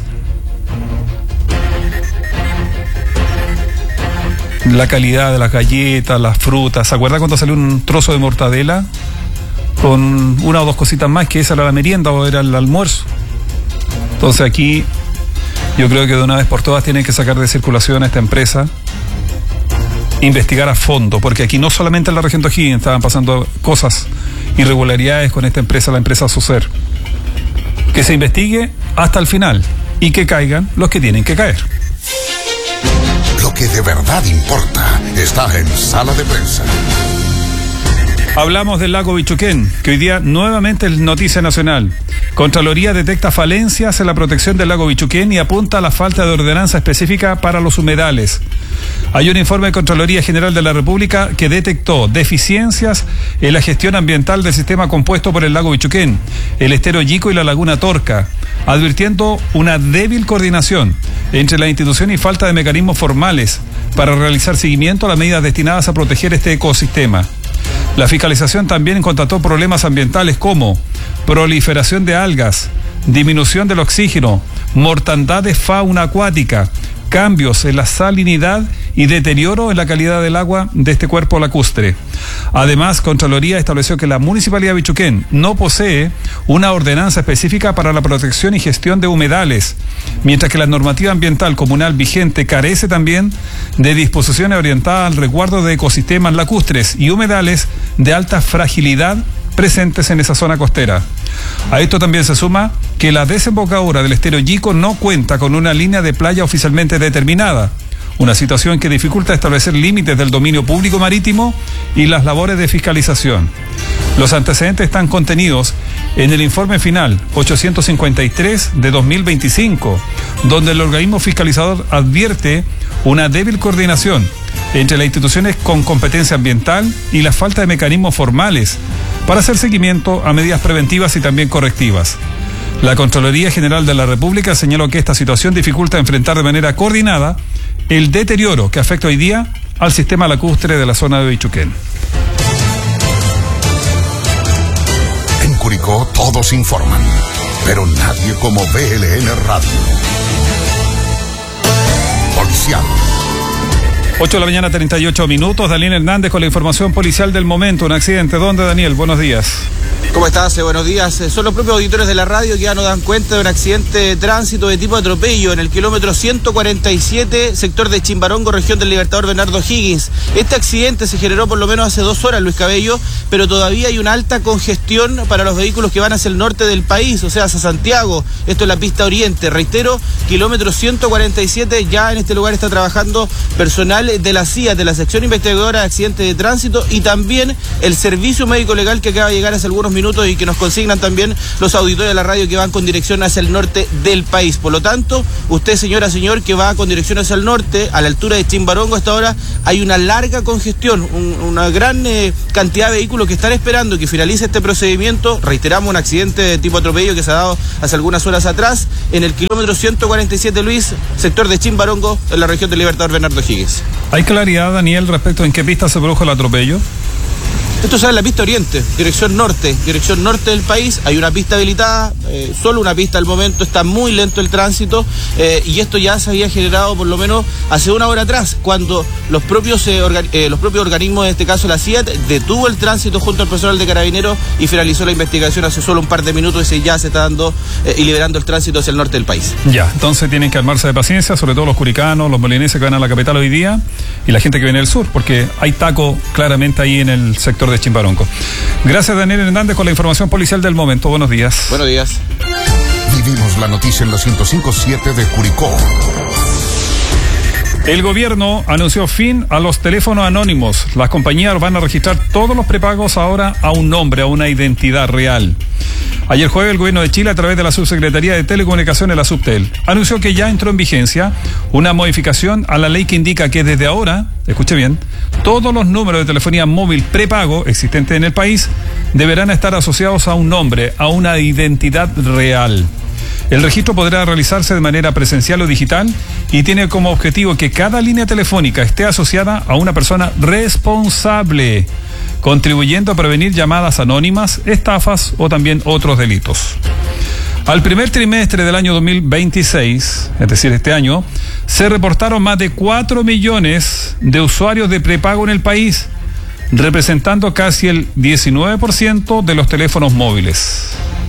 La calidad de las galletas, las frutas. ¿Se acuerda cuando salió un trozo de mortadela con una o dos cositas más, que esa era la merienda o era el almuerzo? Entonces aquí yo creo que de una vez por todas tienen que sacar de circulación a esta empresa, investigar a fondo, porque aquí no solamente en la región de O'Higgins estaban pasando cosas, irregularidades con esta empresa, la empresa Socer. Que se investigue hasta el final y que caigan los que tienen que caer. Lo que de verdad importa está en Sala de Prensa. Hablamos del lago Bichuquén, que hoy día nuevamente es noticia nacional. Contraloría detecta falencias en la protección del lago Bichuquén y apunta a la falta de ordenanza específica para los humedales. Hay un informe de Contraloría General de la República que detectó deficiencias en la gestión ambiental del sistema compuesto por el lago Bichuquén, el estero Yico y la laguna Torca, advirtiendo una débil coordinación entre la institución y falta de mecanismos formales para realizar seguimiento a las medidas destinadas a proteger este ecosistema. La fiscalización también constató problemas ambientales como proliferación de algas, disminución del oxígeno, mortandad de fauna acuática, cambios en la salinidad y deterioro en la calidad del agua de este cuerpo lacustre. Además, Contraloría estableció que la Municipalidad de Bichuquén no posee una ordenanza específica para la protección y gestión de humedales, mientras que la normativa ambiental comunal vigente carece también de disposiciones orientadas al resguardo de ecosistemas lacustres y humedales de alta fragilidad presentes en esa zona costera. A esto también se suma que la desembocadura del estero Yico no cuenta con una línea de playa oficialmente determinada, una situación que dificulta establecer límites del dominio público marítimo y las labores de fiscalización. Los antecedentes están contenidos en el informe final ochocientos cincuenta y tres de dos mil veinticinco, donde el organismo fiscalizador advierte una débil coordinación entre las instituciones con competencia ambiental y la falta de mecanismos formales para hacer seguimiento a medidas preventivas y también correctivas. La Contraloría General de la República señaló que esta situación dificulta enfrentar de manera coordinada el deterioro que afecta hoy día al sistema lacustre de la zona de Bichuquén. En Curicó todos informan, pero nadie como B L N Radio. Policial. ocho de la mañana, treinta y ocho minutos. Daniel Hernández con la información policial del momento. Un accidente. ¿Dónde, Daniel? Buenos días. ¿Cómo estás? Buenos días. Son los propios auditores de la radio que ya nos dan cuenta de un accidente de tránsito de tipo atropello en el kilómetro ciento cuarenta y siete, sector de Chimbarongo, región del Libertador Bernardo Higgins. Este accidente se generó por lo menos hace dos horas, Luis Cabello, pero todavía hay una alta congestión para los vehículos que van hacia el norte del país, o sea, hacia Santiago. Esto es la pista oriente. Reitero, kilómetro ciento cuarenta y siete, ya en este lugar está trabajando personal de la C I A, de la sección investigadora de accidentes de tránsito, y también el servicio médico legal que acaba de llegar hace algunos minutos y que nos consignan también los auditores de la radio que van con dirección hacia el norte del país. Por lo tanto, usted, señora, señor, que va con dirección hacia el norte, a la altura de Chimbarongo, hasta ahora hay una larga congestión, un, una gran eh, cantidad de vehículos que están esperando que finalice este procedimiento. Reiteramos, un accidente de tipo atropello que se ha dado hace algunas horas atrás en el kilómetro ciento cuarenta y siete, Luis, sector de Chimbarongo, en la región del Libertador Bernardo Higgins. ¿Hay claridad, Daniel, respecto en qué pista se produjo el atropello? Esto sale en la pista oriente, dirección norte, dirección norte del país. Hay una pista habilitada, eh, solo una pista al momento, está muy lento el tránsito, eh, y esto ya se había generado por lo menos hace una hora atrás, cuando los propios eh, orga, eh, los propios organismos, en este caso la C I A T, detuvo el tránsito junto al personal de Carabineros y finalizó la investigación hace solo un par de minutos, y ya se está dando eh, y liberando el tránsito hacia el norte del país. Ya, entonces tienen que armarse de paciencia, sobre todo los curicanos, los molinenses que van a la capital hoy día y la gente que viene del sur, porque hay taco claramente ahí en el sector de Chimbarongo. Gracias, Daniel Hernández, con la información policial del momento. Buenos días. Buenos días. Vivimos la noticia en la ciento cinco punto siete de Curicó. El gobierno anunció fin a los teléfonos anónimos. Las compañías van a registrar todos los prepagos ahora a un nombre, a una identidad real. Ayer jueves, el gobierno de Chile, a través de la Subsecretaría de Telecomunicaciones, la Subtel, anunció que ya entró en vigencia una modificación a la ley que indica que desde ahora, escuche bien, todos los números de telefonía móvil prepago existentes en el país deberán estar asociados a un nombre, a una identidad real. El registro podrá realizarse de manera presencial o digital y tiene como objetivo que cada línea telefónica esté asociada a una persona responsable, contribuyendo a prevenir llamadas anónimas, estafas o también otros delitos. Al primer trimestre del año dos mil veintiséis, es decir, este año, se reportaron más de cuatro millones de usuarios de prepago en el país, representando casi el diecinueve por ciento de los teléfonos móviles.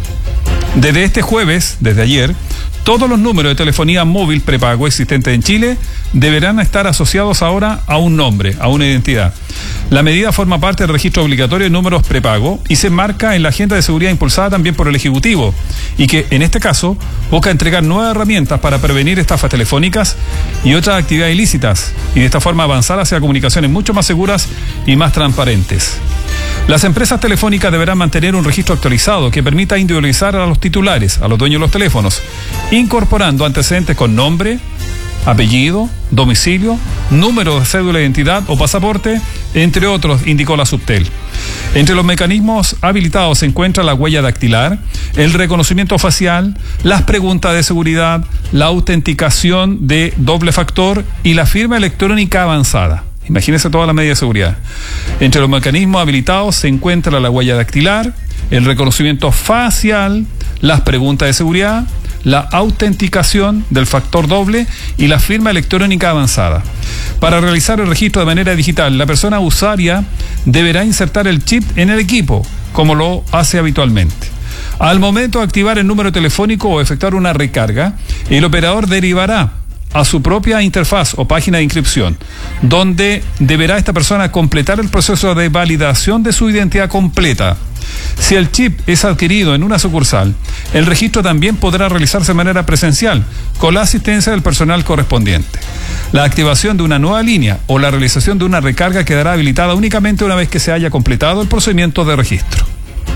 Desde este jueves, desde ayer, todos los números de telefonía móvil prepago existentes en Chile deberán estar asociados ahora a un nombre, a una identidad. La medida forma parte del registro obligatorio de números prepago y se enmarca en la agenda de seguridad impulsada también por el Ejecutivo, y que en este caso busca entregar nuevas herramientas para prevenir estafas telefónicas y otras actividades ilícitas, y de esta forma avanzar hacia comunicaciones mucho más seguras y más transparentes. Las empresas telefónicas deberán mantener un registro actualizado que permita individualizar a los titulares, a los dueños de los teléfonos, incorporando antecedentes con nombre, apellido, domicilio, número de cédula de identidad o pasaporte, entre otros, indicó la Subtel. Entre los mecanismos habilitados se encuentra la huella dactilar, el reconocimiento facial, las preguntas de seguridad, la autenticación de doble factor y la firma electrónica avanzada. Imagínense toda la medida de seguridad. Entre los mecanismos habilitados se encuentra la huella dactilar, el reconocimiento facial, las preguntas de seguridad, la autenticación del factor doble y la firma electrónica avanzada. Para realizar el registro de manera digital, la persona usuaria deberá insertar el chip en el equipo, como lo hace habitualmente. Al momento de activar el número telefónico o efectuar una recarga, el operador derivará a su propia interfaz o página de inscripción, donde deberá esta persona completar el proceso de validación de su identidad completa. Si el chip es adquirido en una sucursal, el registro también podrá realizarse de manera presencial, con la asistencia del personal correspondiente. La activación de una nueva línea o la realización de una recarga quedará habilitada únicamente una vez que se haya completado el procedimiento de registro.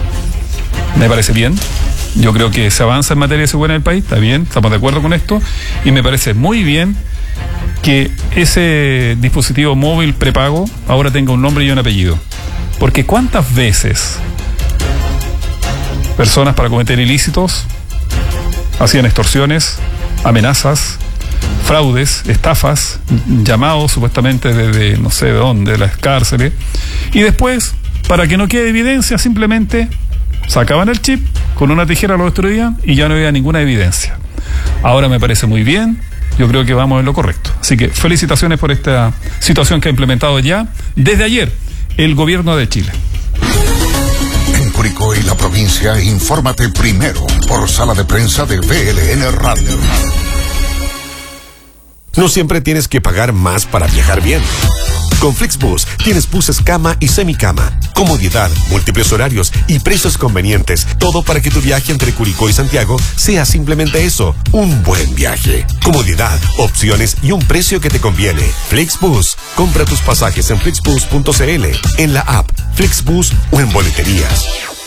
¿Me parece bien? Yo creo que se avanza en materia de seguridad en el país, está bien, estamos de acuerdo con esto, y me parece muy bien que ese dispositivo móvil prepago ahora tenga un nombre y un apellido. Porque ¿cuántas veces personas, para cometer ilícitos, hacían extorsiones, amenazas, fraudes, estafas, llamados supuestamente desde no sé de dónde, de las cárceles, y después, para que no quede evidencia, simplemente sacaban el chip, con una tijera lo destruían y ya no había ninguna evidencia? Ahora me parece muy bien, yo creo que vamos en lo correcto. Así que felicitaciones por esta situación que ha implementado ya desde ayer el gobierno de Chile. En Curicó y la provincia, infórmate primero por sala de prensa de V L N Radio. No siempre tienes que pagar más para viajar bien. Con Flixbus tienes buses cama y semicama, comodidad, múltiples horarios y precios convenientes. Todo para que tu viaje entre Curicó y Santiago sea simplemente eso, un buen viaje. Comodidad, opciones y un precio que te conviene. Flixbus. Compra tus pasajes en flixbus punto c l, en la app Flixbus o en boleterías.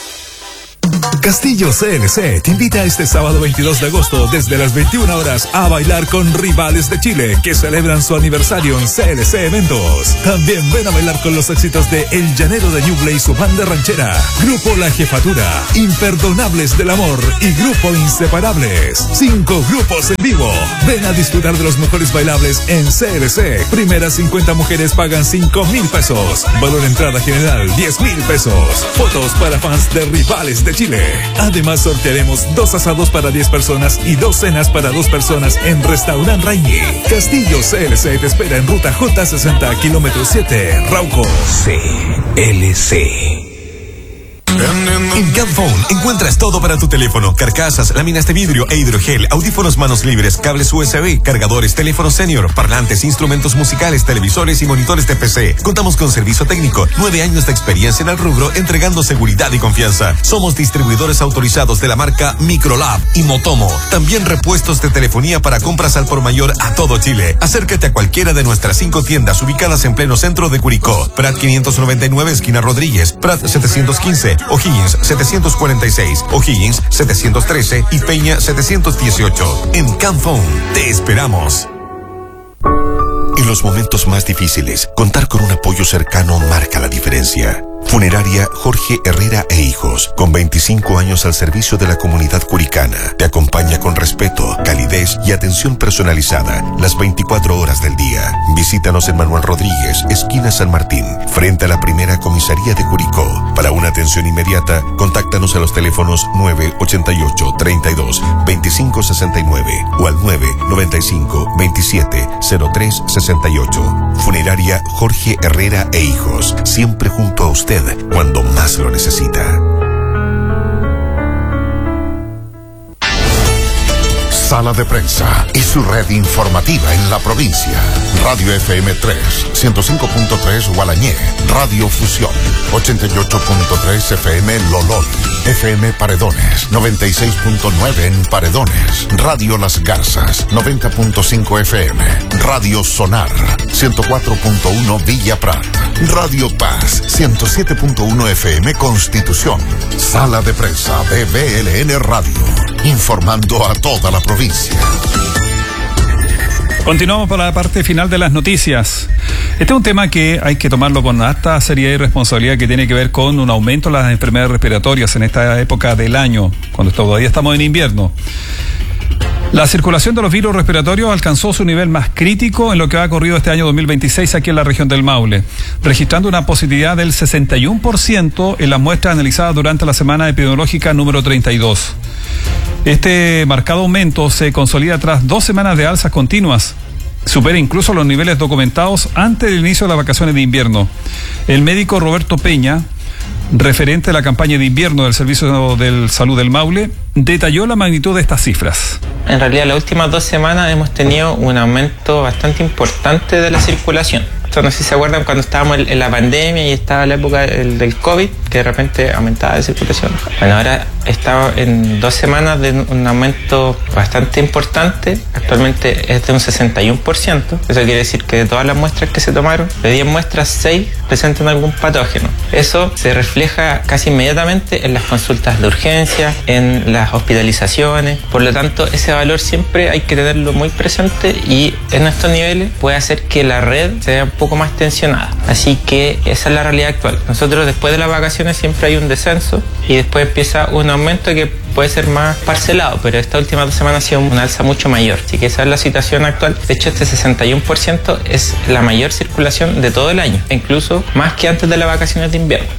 Castillo C L C te invita este sábado veintidós de agosto desde las veintiuna horas a bailar con Rivales de Chile que celebran su aniversario en C L C Eventos. También ven a bailar con los éxitos de El Llanero de Ñuble y su banda ranchera, Grupo La Jefatura, Imperdonables del Amor y Grupo Inseparables. Cinco grupos en vivo. Ven a disfrutar de los mejores bailables en C L C. Primeras cincuenta mujeres pagan cinco mil pesos. Valor entrada general diez mil pesos. Fotos para fans de Rivales de Chile. Además sortearemos dos asados para diez personas y dos cenas para dos personas en Restaurant Raimi. Castillo C L C te espera en ruta J sesenta, kilómetro siete, Rauco. C L C. En Camphone encuentras todo para tu teléfono: carcasas, láminas de vidrio e hidrogel, audífonos manos libres, cables U S B, cargadores, teléfono senior, parlantes, instrumentos musicales, televisores y monitores de P C. Contamos con servicio técnico, nueve años de experiencia en el rubro, entregando seguridad y confianza. Somos distribuidores autorizados de la marca Microlab y Motomo. También repuestos de telefonía para compras al por mayor a todo Chile. Acércate a cualquiera de nuestras cinco tiendas ubicadas en pleno centro de Curicó: Prat quinientos noventa y nueve, esquina Rodríguez; Prat setecientos quince, O'Higgins setecientos cuarenta y seis, O'Higgins setecientos trece y Peña setecientos dieciocho. En Camphone te esperamos. En los momentos más difíciles, contar con un apoyo cercano marca la diferencia. Funeraria Jorge Herrera e Hijos, con veinticinco años al servicio de la comunidad curicana, te acompaña con respeto, calidez y atención personalizada las veinticuatro horas del día. Visítanos en Manuel Rodríguez, esquina San Martín, frente a la primera comisaría de Curicó. Para una atención inmediata, contáctanos a los teléfonos nueve ochenta y ocho, treinta y dos, veinticinco sesenta y nueve o al nueve noventa y cinco, veintisiete, cero tres sesenta y ocho. Funeraria Jorge Herrera e Hijos, siempre junto a usted cuando más lo necesita. Sala de Prensa y su red informativa en la provincia. Radio F M tres, ciento cinco punto tres Gualañé, Radio Fusión, ochenta y ocho punto tres F M Lolol, F M Paredones, noventa y seis punto nueve en Paredones, Radio Las Garzas, noventa punto cinco F M, Radio Sonar, ciento cuatro punto uno Villa Prat, Radio Paz, ciento siete punto uno F M Constitución. Sala de Prensa de V L N Radio, informando a toda la provincia. Continuamos para la parte final de las noticias. Este es un tema que hay que tomarlo con alta seriedad y responsabilidad, que tiene que ver con un aumento de las enfermedades respiratorias en esta época del año, cuando todavía estamos en invierno. La circulación de los virus respiratorios alcanzó su nivel más crítico en lo que ha ocurrido este año dos mil veintiséis aquí en la región del Maule, registrando una positividad del sesenta y uno por ciento en las muestras analizadas durante la semana epidemiológica número treinta y dos. Este marcado aumento se consolida tras dos semanas de alzas continuas. Supera incluso los niveles documentados antes del inicio de las vacaciones de invierno. El médico Roberto Peña, referente de la campaña de invierno del Servicio de Salud del Maule, detalló la magnitud de estas cifras. En realidad, las últimas dos semanas hemos tenido un aumento bastante importante de la circulación. Esto no sé si se acuerdan cuando estábamos en la pandemia y estaba la época del, del COVID, que de repente aumentaba la circulación. Bueno, ahora estamos en dos semanas de un aumento bastante importante. Actualmente es de un sesenta y uno por ciento. Eso quiere decir que de todas las muestras que se tomaron, de diez muestras, seis presentan algún patógeno. Eso se refleja casi inmediatamente en las consultas de urgencia, en las hospitalizaciones. Por lo tanto, ese valor siempre hay que tenerlo muy presente, y en estos niveles puede hacer que la red se vea un poco más tensionada. Así que esa es la realidad actual. Nosotros, después de las vacaciones, siempre hay un descenso y después empieza un aumento que puede ser más parcelado, pero esta última dos semanas ha sido una alza mucho mayor. Así que esa es la situación actual. De hecho, este sesenta y uno por ciento es la mayor circulación de todo el año, incluso más que antes de las vacaciones de invierno.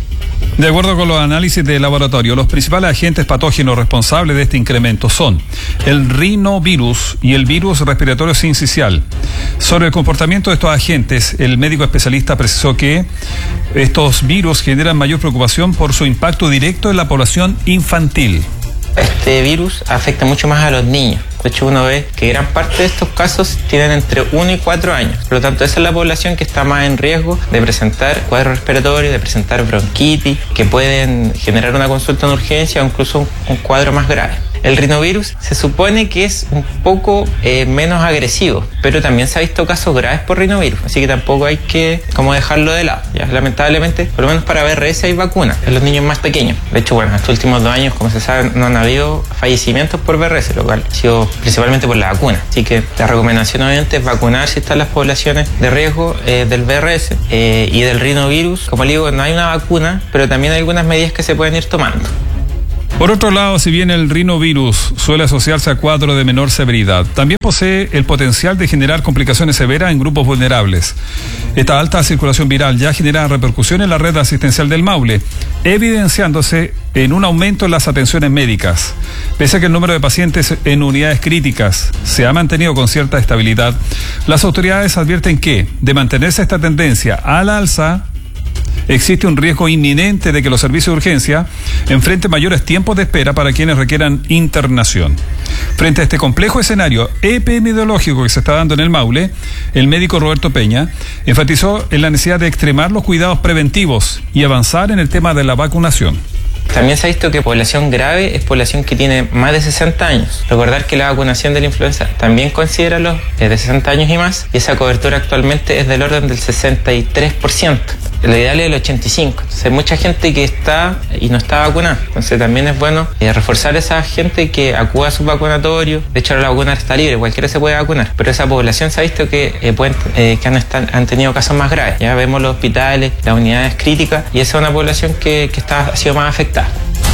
De acuerdo con los análisis de laboratorio, los principales agentes patógenos responsables de este incremento son el rinovirus y el virus respiratorio sincicial. Sobre el comportamiento de estos agentes, el médico especialista precisó que estos virus generan mayor preocupación por su impacto directo en la población infantil. Este virus afecta mucho más a los niños. De hecho, uno ve que gran parte de estos casos tienen entre uno y cuatro años. Por lo tanto, esa es la población que está más en riesgo de presentar cuadros respiratorios, de presentar bronquitis, que pueden generar una consulta en urgencia o incluso un, un cuadro más grave. El rinovirus se supone que es un poco eh, menos agresivo, pero también se ha visto casos graves por rinovirus, así que tampoco hay que como dejarlo de lado. Ya, lamentablemente, por lo menos para B R S hay vacunas en los niños más pequeños. De hecho, bueno, en estos últimos dos años, como se sabe, no han habido fallecimientos por B R S, lo cual ha sido principalmente por la vacuna. Así que la recomendación obviamente es vacunar si están las poblaciones de riesgo eh, del B R S eh, y del rinovirus. Como le digo, no hay una vacuna, pero también hay algunas medidas que se pueden ir tomando. Por otro lado, si bien el rinovirus suele asociarse a cuadros de menor severidad, también posee el potencial de generar complicaciones severas en grupos vulnerables. Esta alta circulación viral ya genera repercusiones en la red asistencial del Maule, evidenciándose en un aumento en las atenciones médicas. Pese a que el número de pacientes en unidades críticas se ha mantenido con cierta estabilidad, las autoridades advierten que, de mantenerse esta tendencia a la alza, existe un riesgo inminente de que los servicios de urgencia enfrenten mayores tiempos de espera para quienes requieran internación. Frente a este complejo escenario epidemiológico que se está dando en el Maule, el médico Roberto Peña enfatizó en la necesidad de extremar los cuidados preventivos y avanzar en el tema de la vacunación. También se ha visto que población grave es población que tiene más de sesenta años. Recordar que la vacunación de la influenza también considera los de sesenta años y más, y esa cobertura actualmente es del orden del sesenta y tres por ciento. Lo ideal es el ochenta y cinco por ciento. Entonces hay mucha gente que está y no está vacunada. Entonces también es bueno eh, reforzar a esa gente que acuda a su vacunatorio. De hecho, ahora la vacuna está libre, cualquiera se puede vacunar. Pero esa población se ha visto que, eh, pueden, eh, que han, están, han tenido casos más graves. Ya vemos los hospitales, las unidades críticas, y esa es una población que, que está, ha sido más afectada.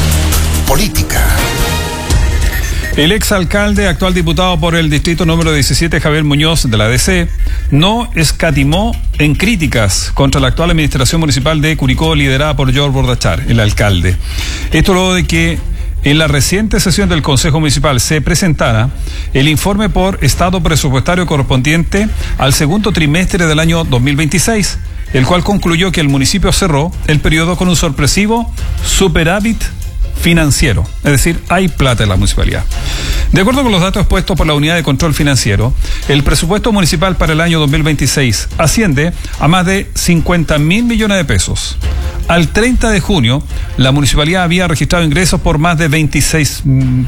Política. El exalcalde, actual diputado por el distrito número diecisiete, Javier Muñoz, de la D C, no escatimó en críticas contra la actual administración municipal de Curicó, liderada por George Bordachar, el alcalde. Esto luego de que en la reciente sesión del Consejo Municipal se presentara el informe por estado presupuestario correspondiente al segundo trimestre del año dos mil veintiséis, el cual concluyó que el municipio cerró el periodo con un sorpresivo superávit financiero, es decir, hay plata en la municipalidad. De acuerdo con los datos expuestos por la Unidad de Control Financiero, el presupuesto municipal para el año dos mil veintiséis asciende a más de cincuenta mil millones de pesos. Al treinta de junio, la municipalidad había registrado ingresos por más de veintiséis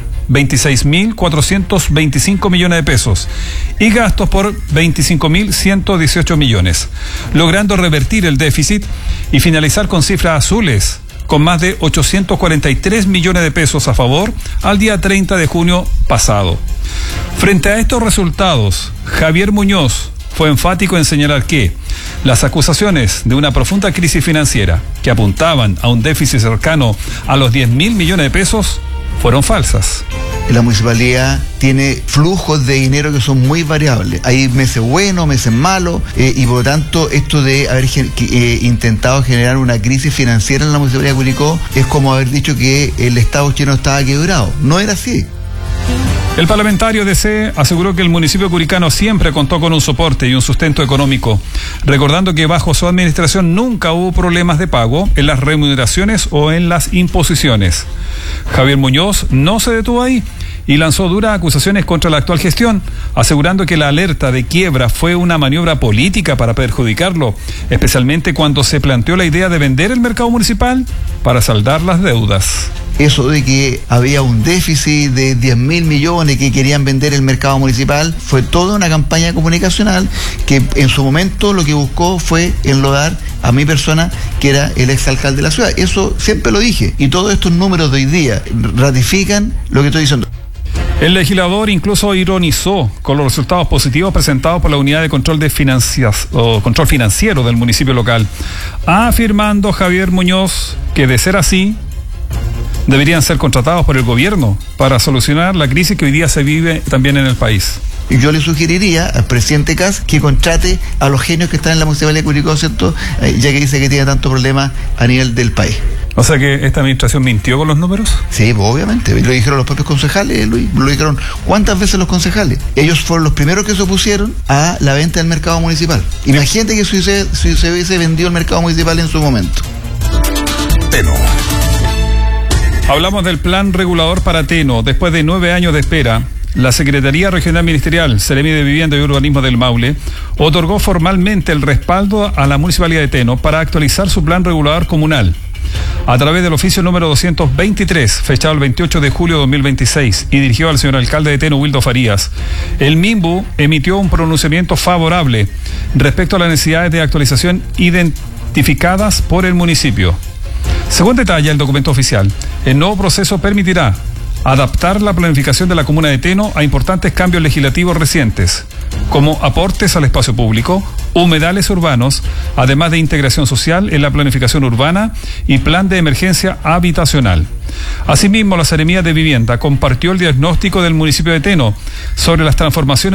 mil cuatrocientos veinticinco millones de pesos y gastos por veinticinco mil ciento dieciocho millones, logrando revertir el déficit y finalizar con cifras azules, con más de ochocientos cuarenta y tres millones de pesos a favor al día treinta de junio pasado. Frente a estos resultados, Javier Muñoz fue enfático en señalar que las acusaciones de una profunda crisis financiera que apuntaban a un déficit cercano a los diez mil millones de pesos fueron falsas. La municipalidad tiene flujos de dinero que son muy variables. Hay meses buenos, meses malos, eh, y por lo tanto esto de haber eh, intentado generar una crisis financiera en la municipalidad de Curicó es como haber dicho que el Estado chileno estaba quebrado. No era así. El parlamentario D C aseguró que el municipio curicano siempre contó con un soporte y un sustento económico, recordando que bajo su administración nunca hubo problemas de pago en las remuneraciones o en las imposiciones. Javier Muñoz no se detuvo ahí y lanzó duras acusaciones contra la actual gestión, asegurando que la alerta de quiebra fue una maniobra política para perjudicarlo, especialmente cuando se planteó la idea de vender el mercado municipal para saldar las deudas. Eso de que había un déficit de diez mil millones que querían vender el mercado municipal fue toda una campaña comunicacional que en su momento lo que buscó fue enlodar a mi persona, que era el exalcalde de la ciudad. Eso siempre lo dije, y todos estos números de hoy día ratifican lo que estoy diciendo. El legislador incluso ironizó con los resultados positivos presentados por la Unidad de Control de Financias, o Control Financiero del municipio local, afirmando Javier Muñoz que, de ser así, deberían ser contratados por el gobierno para solucionar la crisis que hoy día se vive también en el país. Y yo le sugeriría al presidente Kast que contrate a los genios que están en la municipalidad de Curicó, ¿cierto? Eh, ya que dice que tiene tantos problemas a nivel del país. O sea que esta administración mintió con los números. Sí, pues, obviamente, lo dijeron los propios concejales, Luis, lo dijeron cuántas veces los concejales. Ellos fueron los primeros que se opusieron a la venta del mercado municipal. Imagínate que si se, si se hubiese vendido el mercado municipal en su momento. Teno. Hablamos del plan regulador para Teno. Después de nueve años de espera, la Secretaría Regional Ministerial, Seremi de Vivienda y Urbanismo del Maule, otorgó formalmente el respaldo a la Municipalidad de Teno para actualizar su plan regulador comunal. A través del oficio número doscientos veintitrés, fechado el veintiocho de julio de dos mil veintiséis y dirigido al señor alcalde de Teno, Wildo Farías, el MIMBU emitió un pronunciamiento favorable respecto a las necesidades de actualización identificadas por el municipio. Según detalla el documento oficial, el nuevo proceso permitirá adaptar la planificación de la comuna de Teno a importantes cambios legislativos recientes, como aportes al espacio público, humedales urbanos, además de integración social en la planificación urbana y plan de emergencia habitacional. Asimismo, la Seremía de Vivienda compartió el diagnóstico del municipio de Teno sobre las transformaciones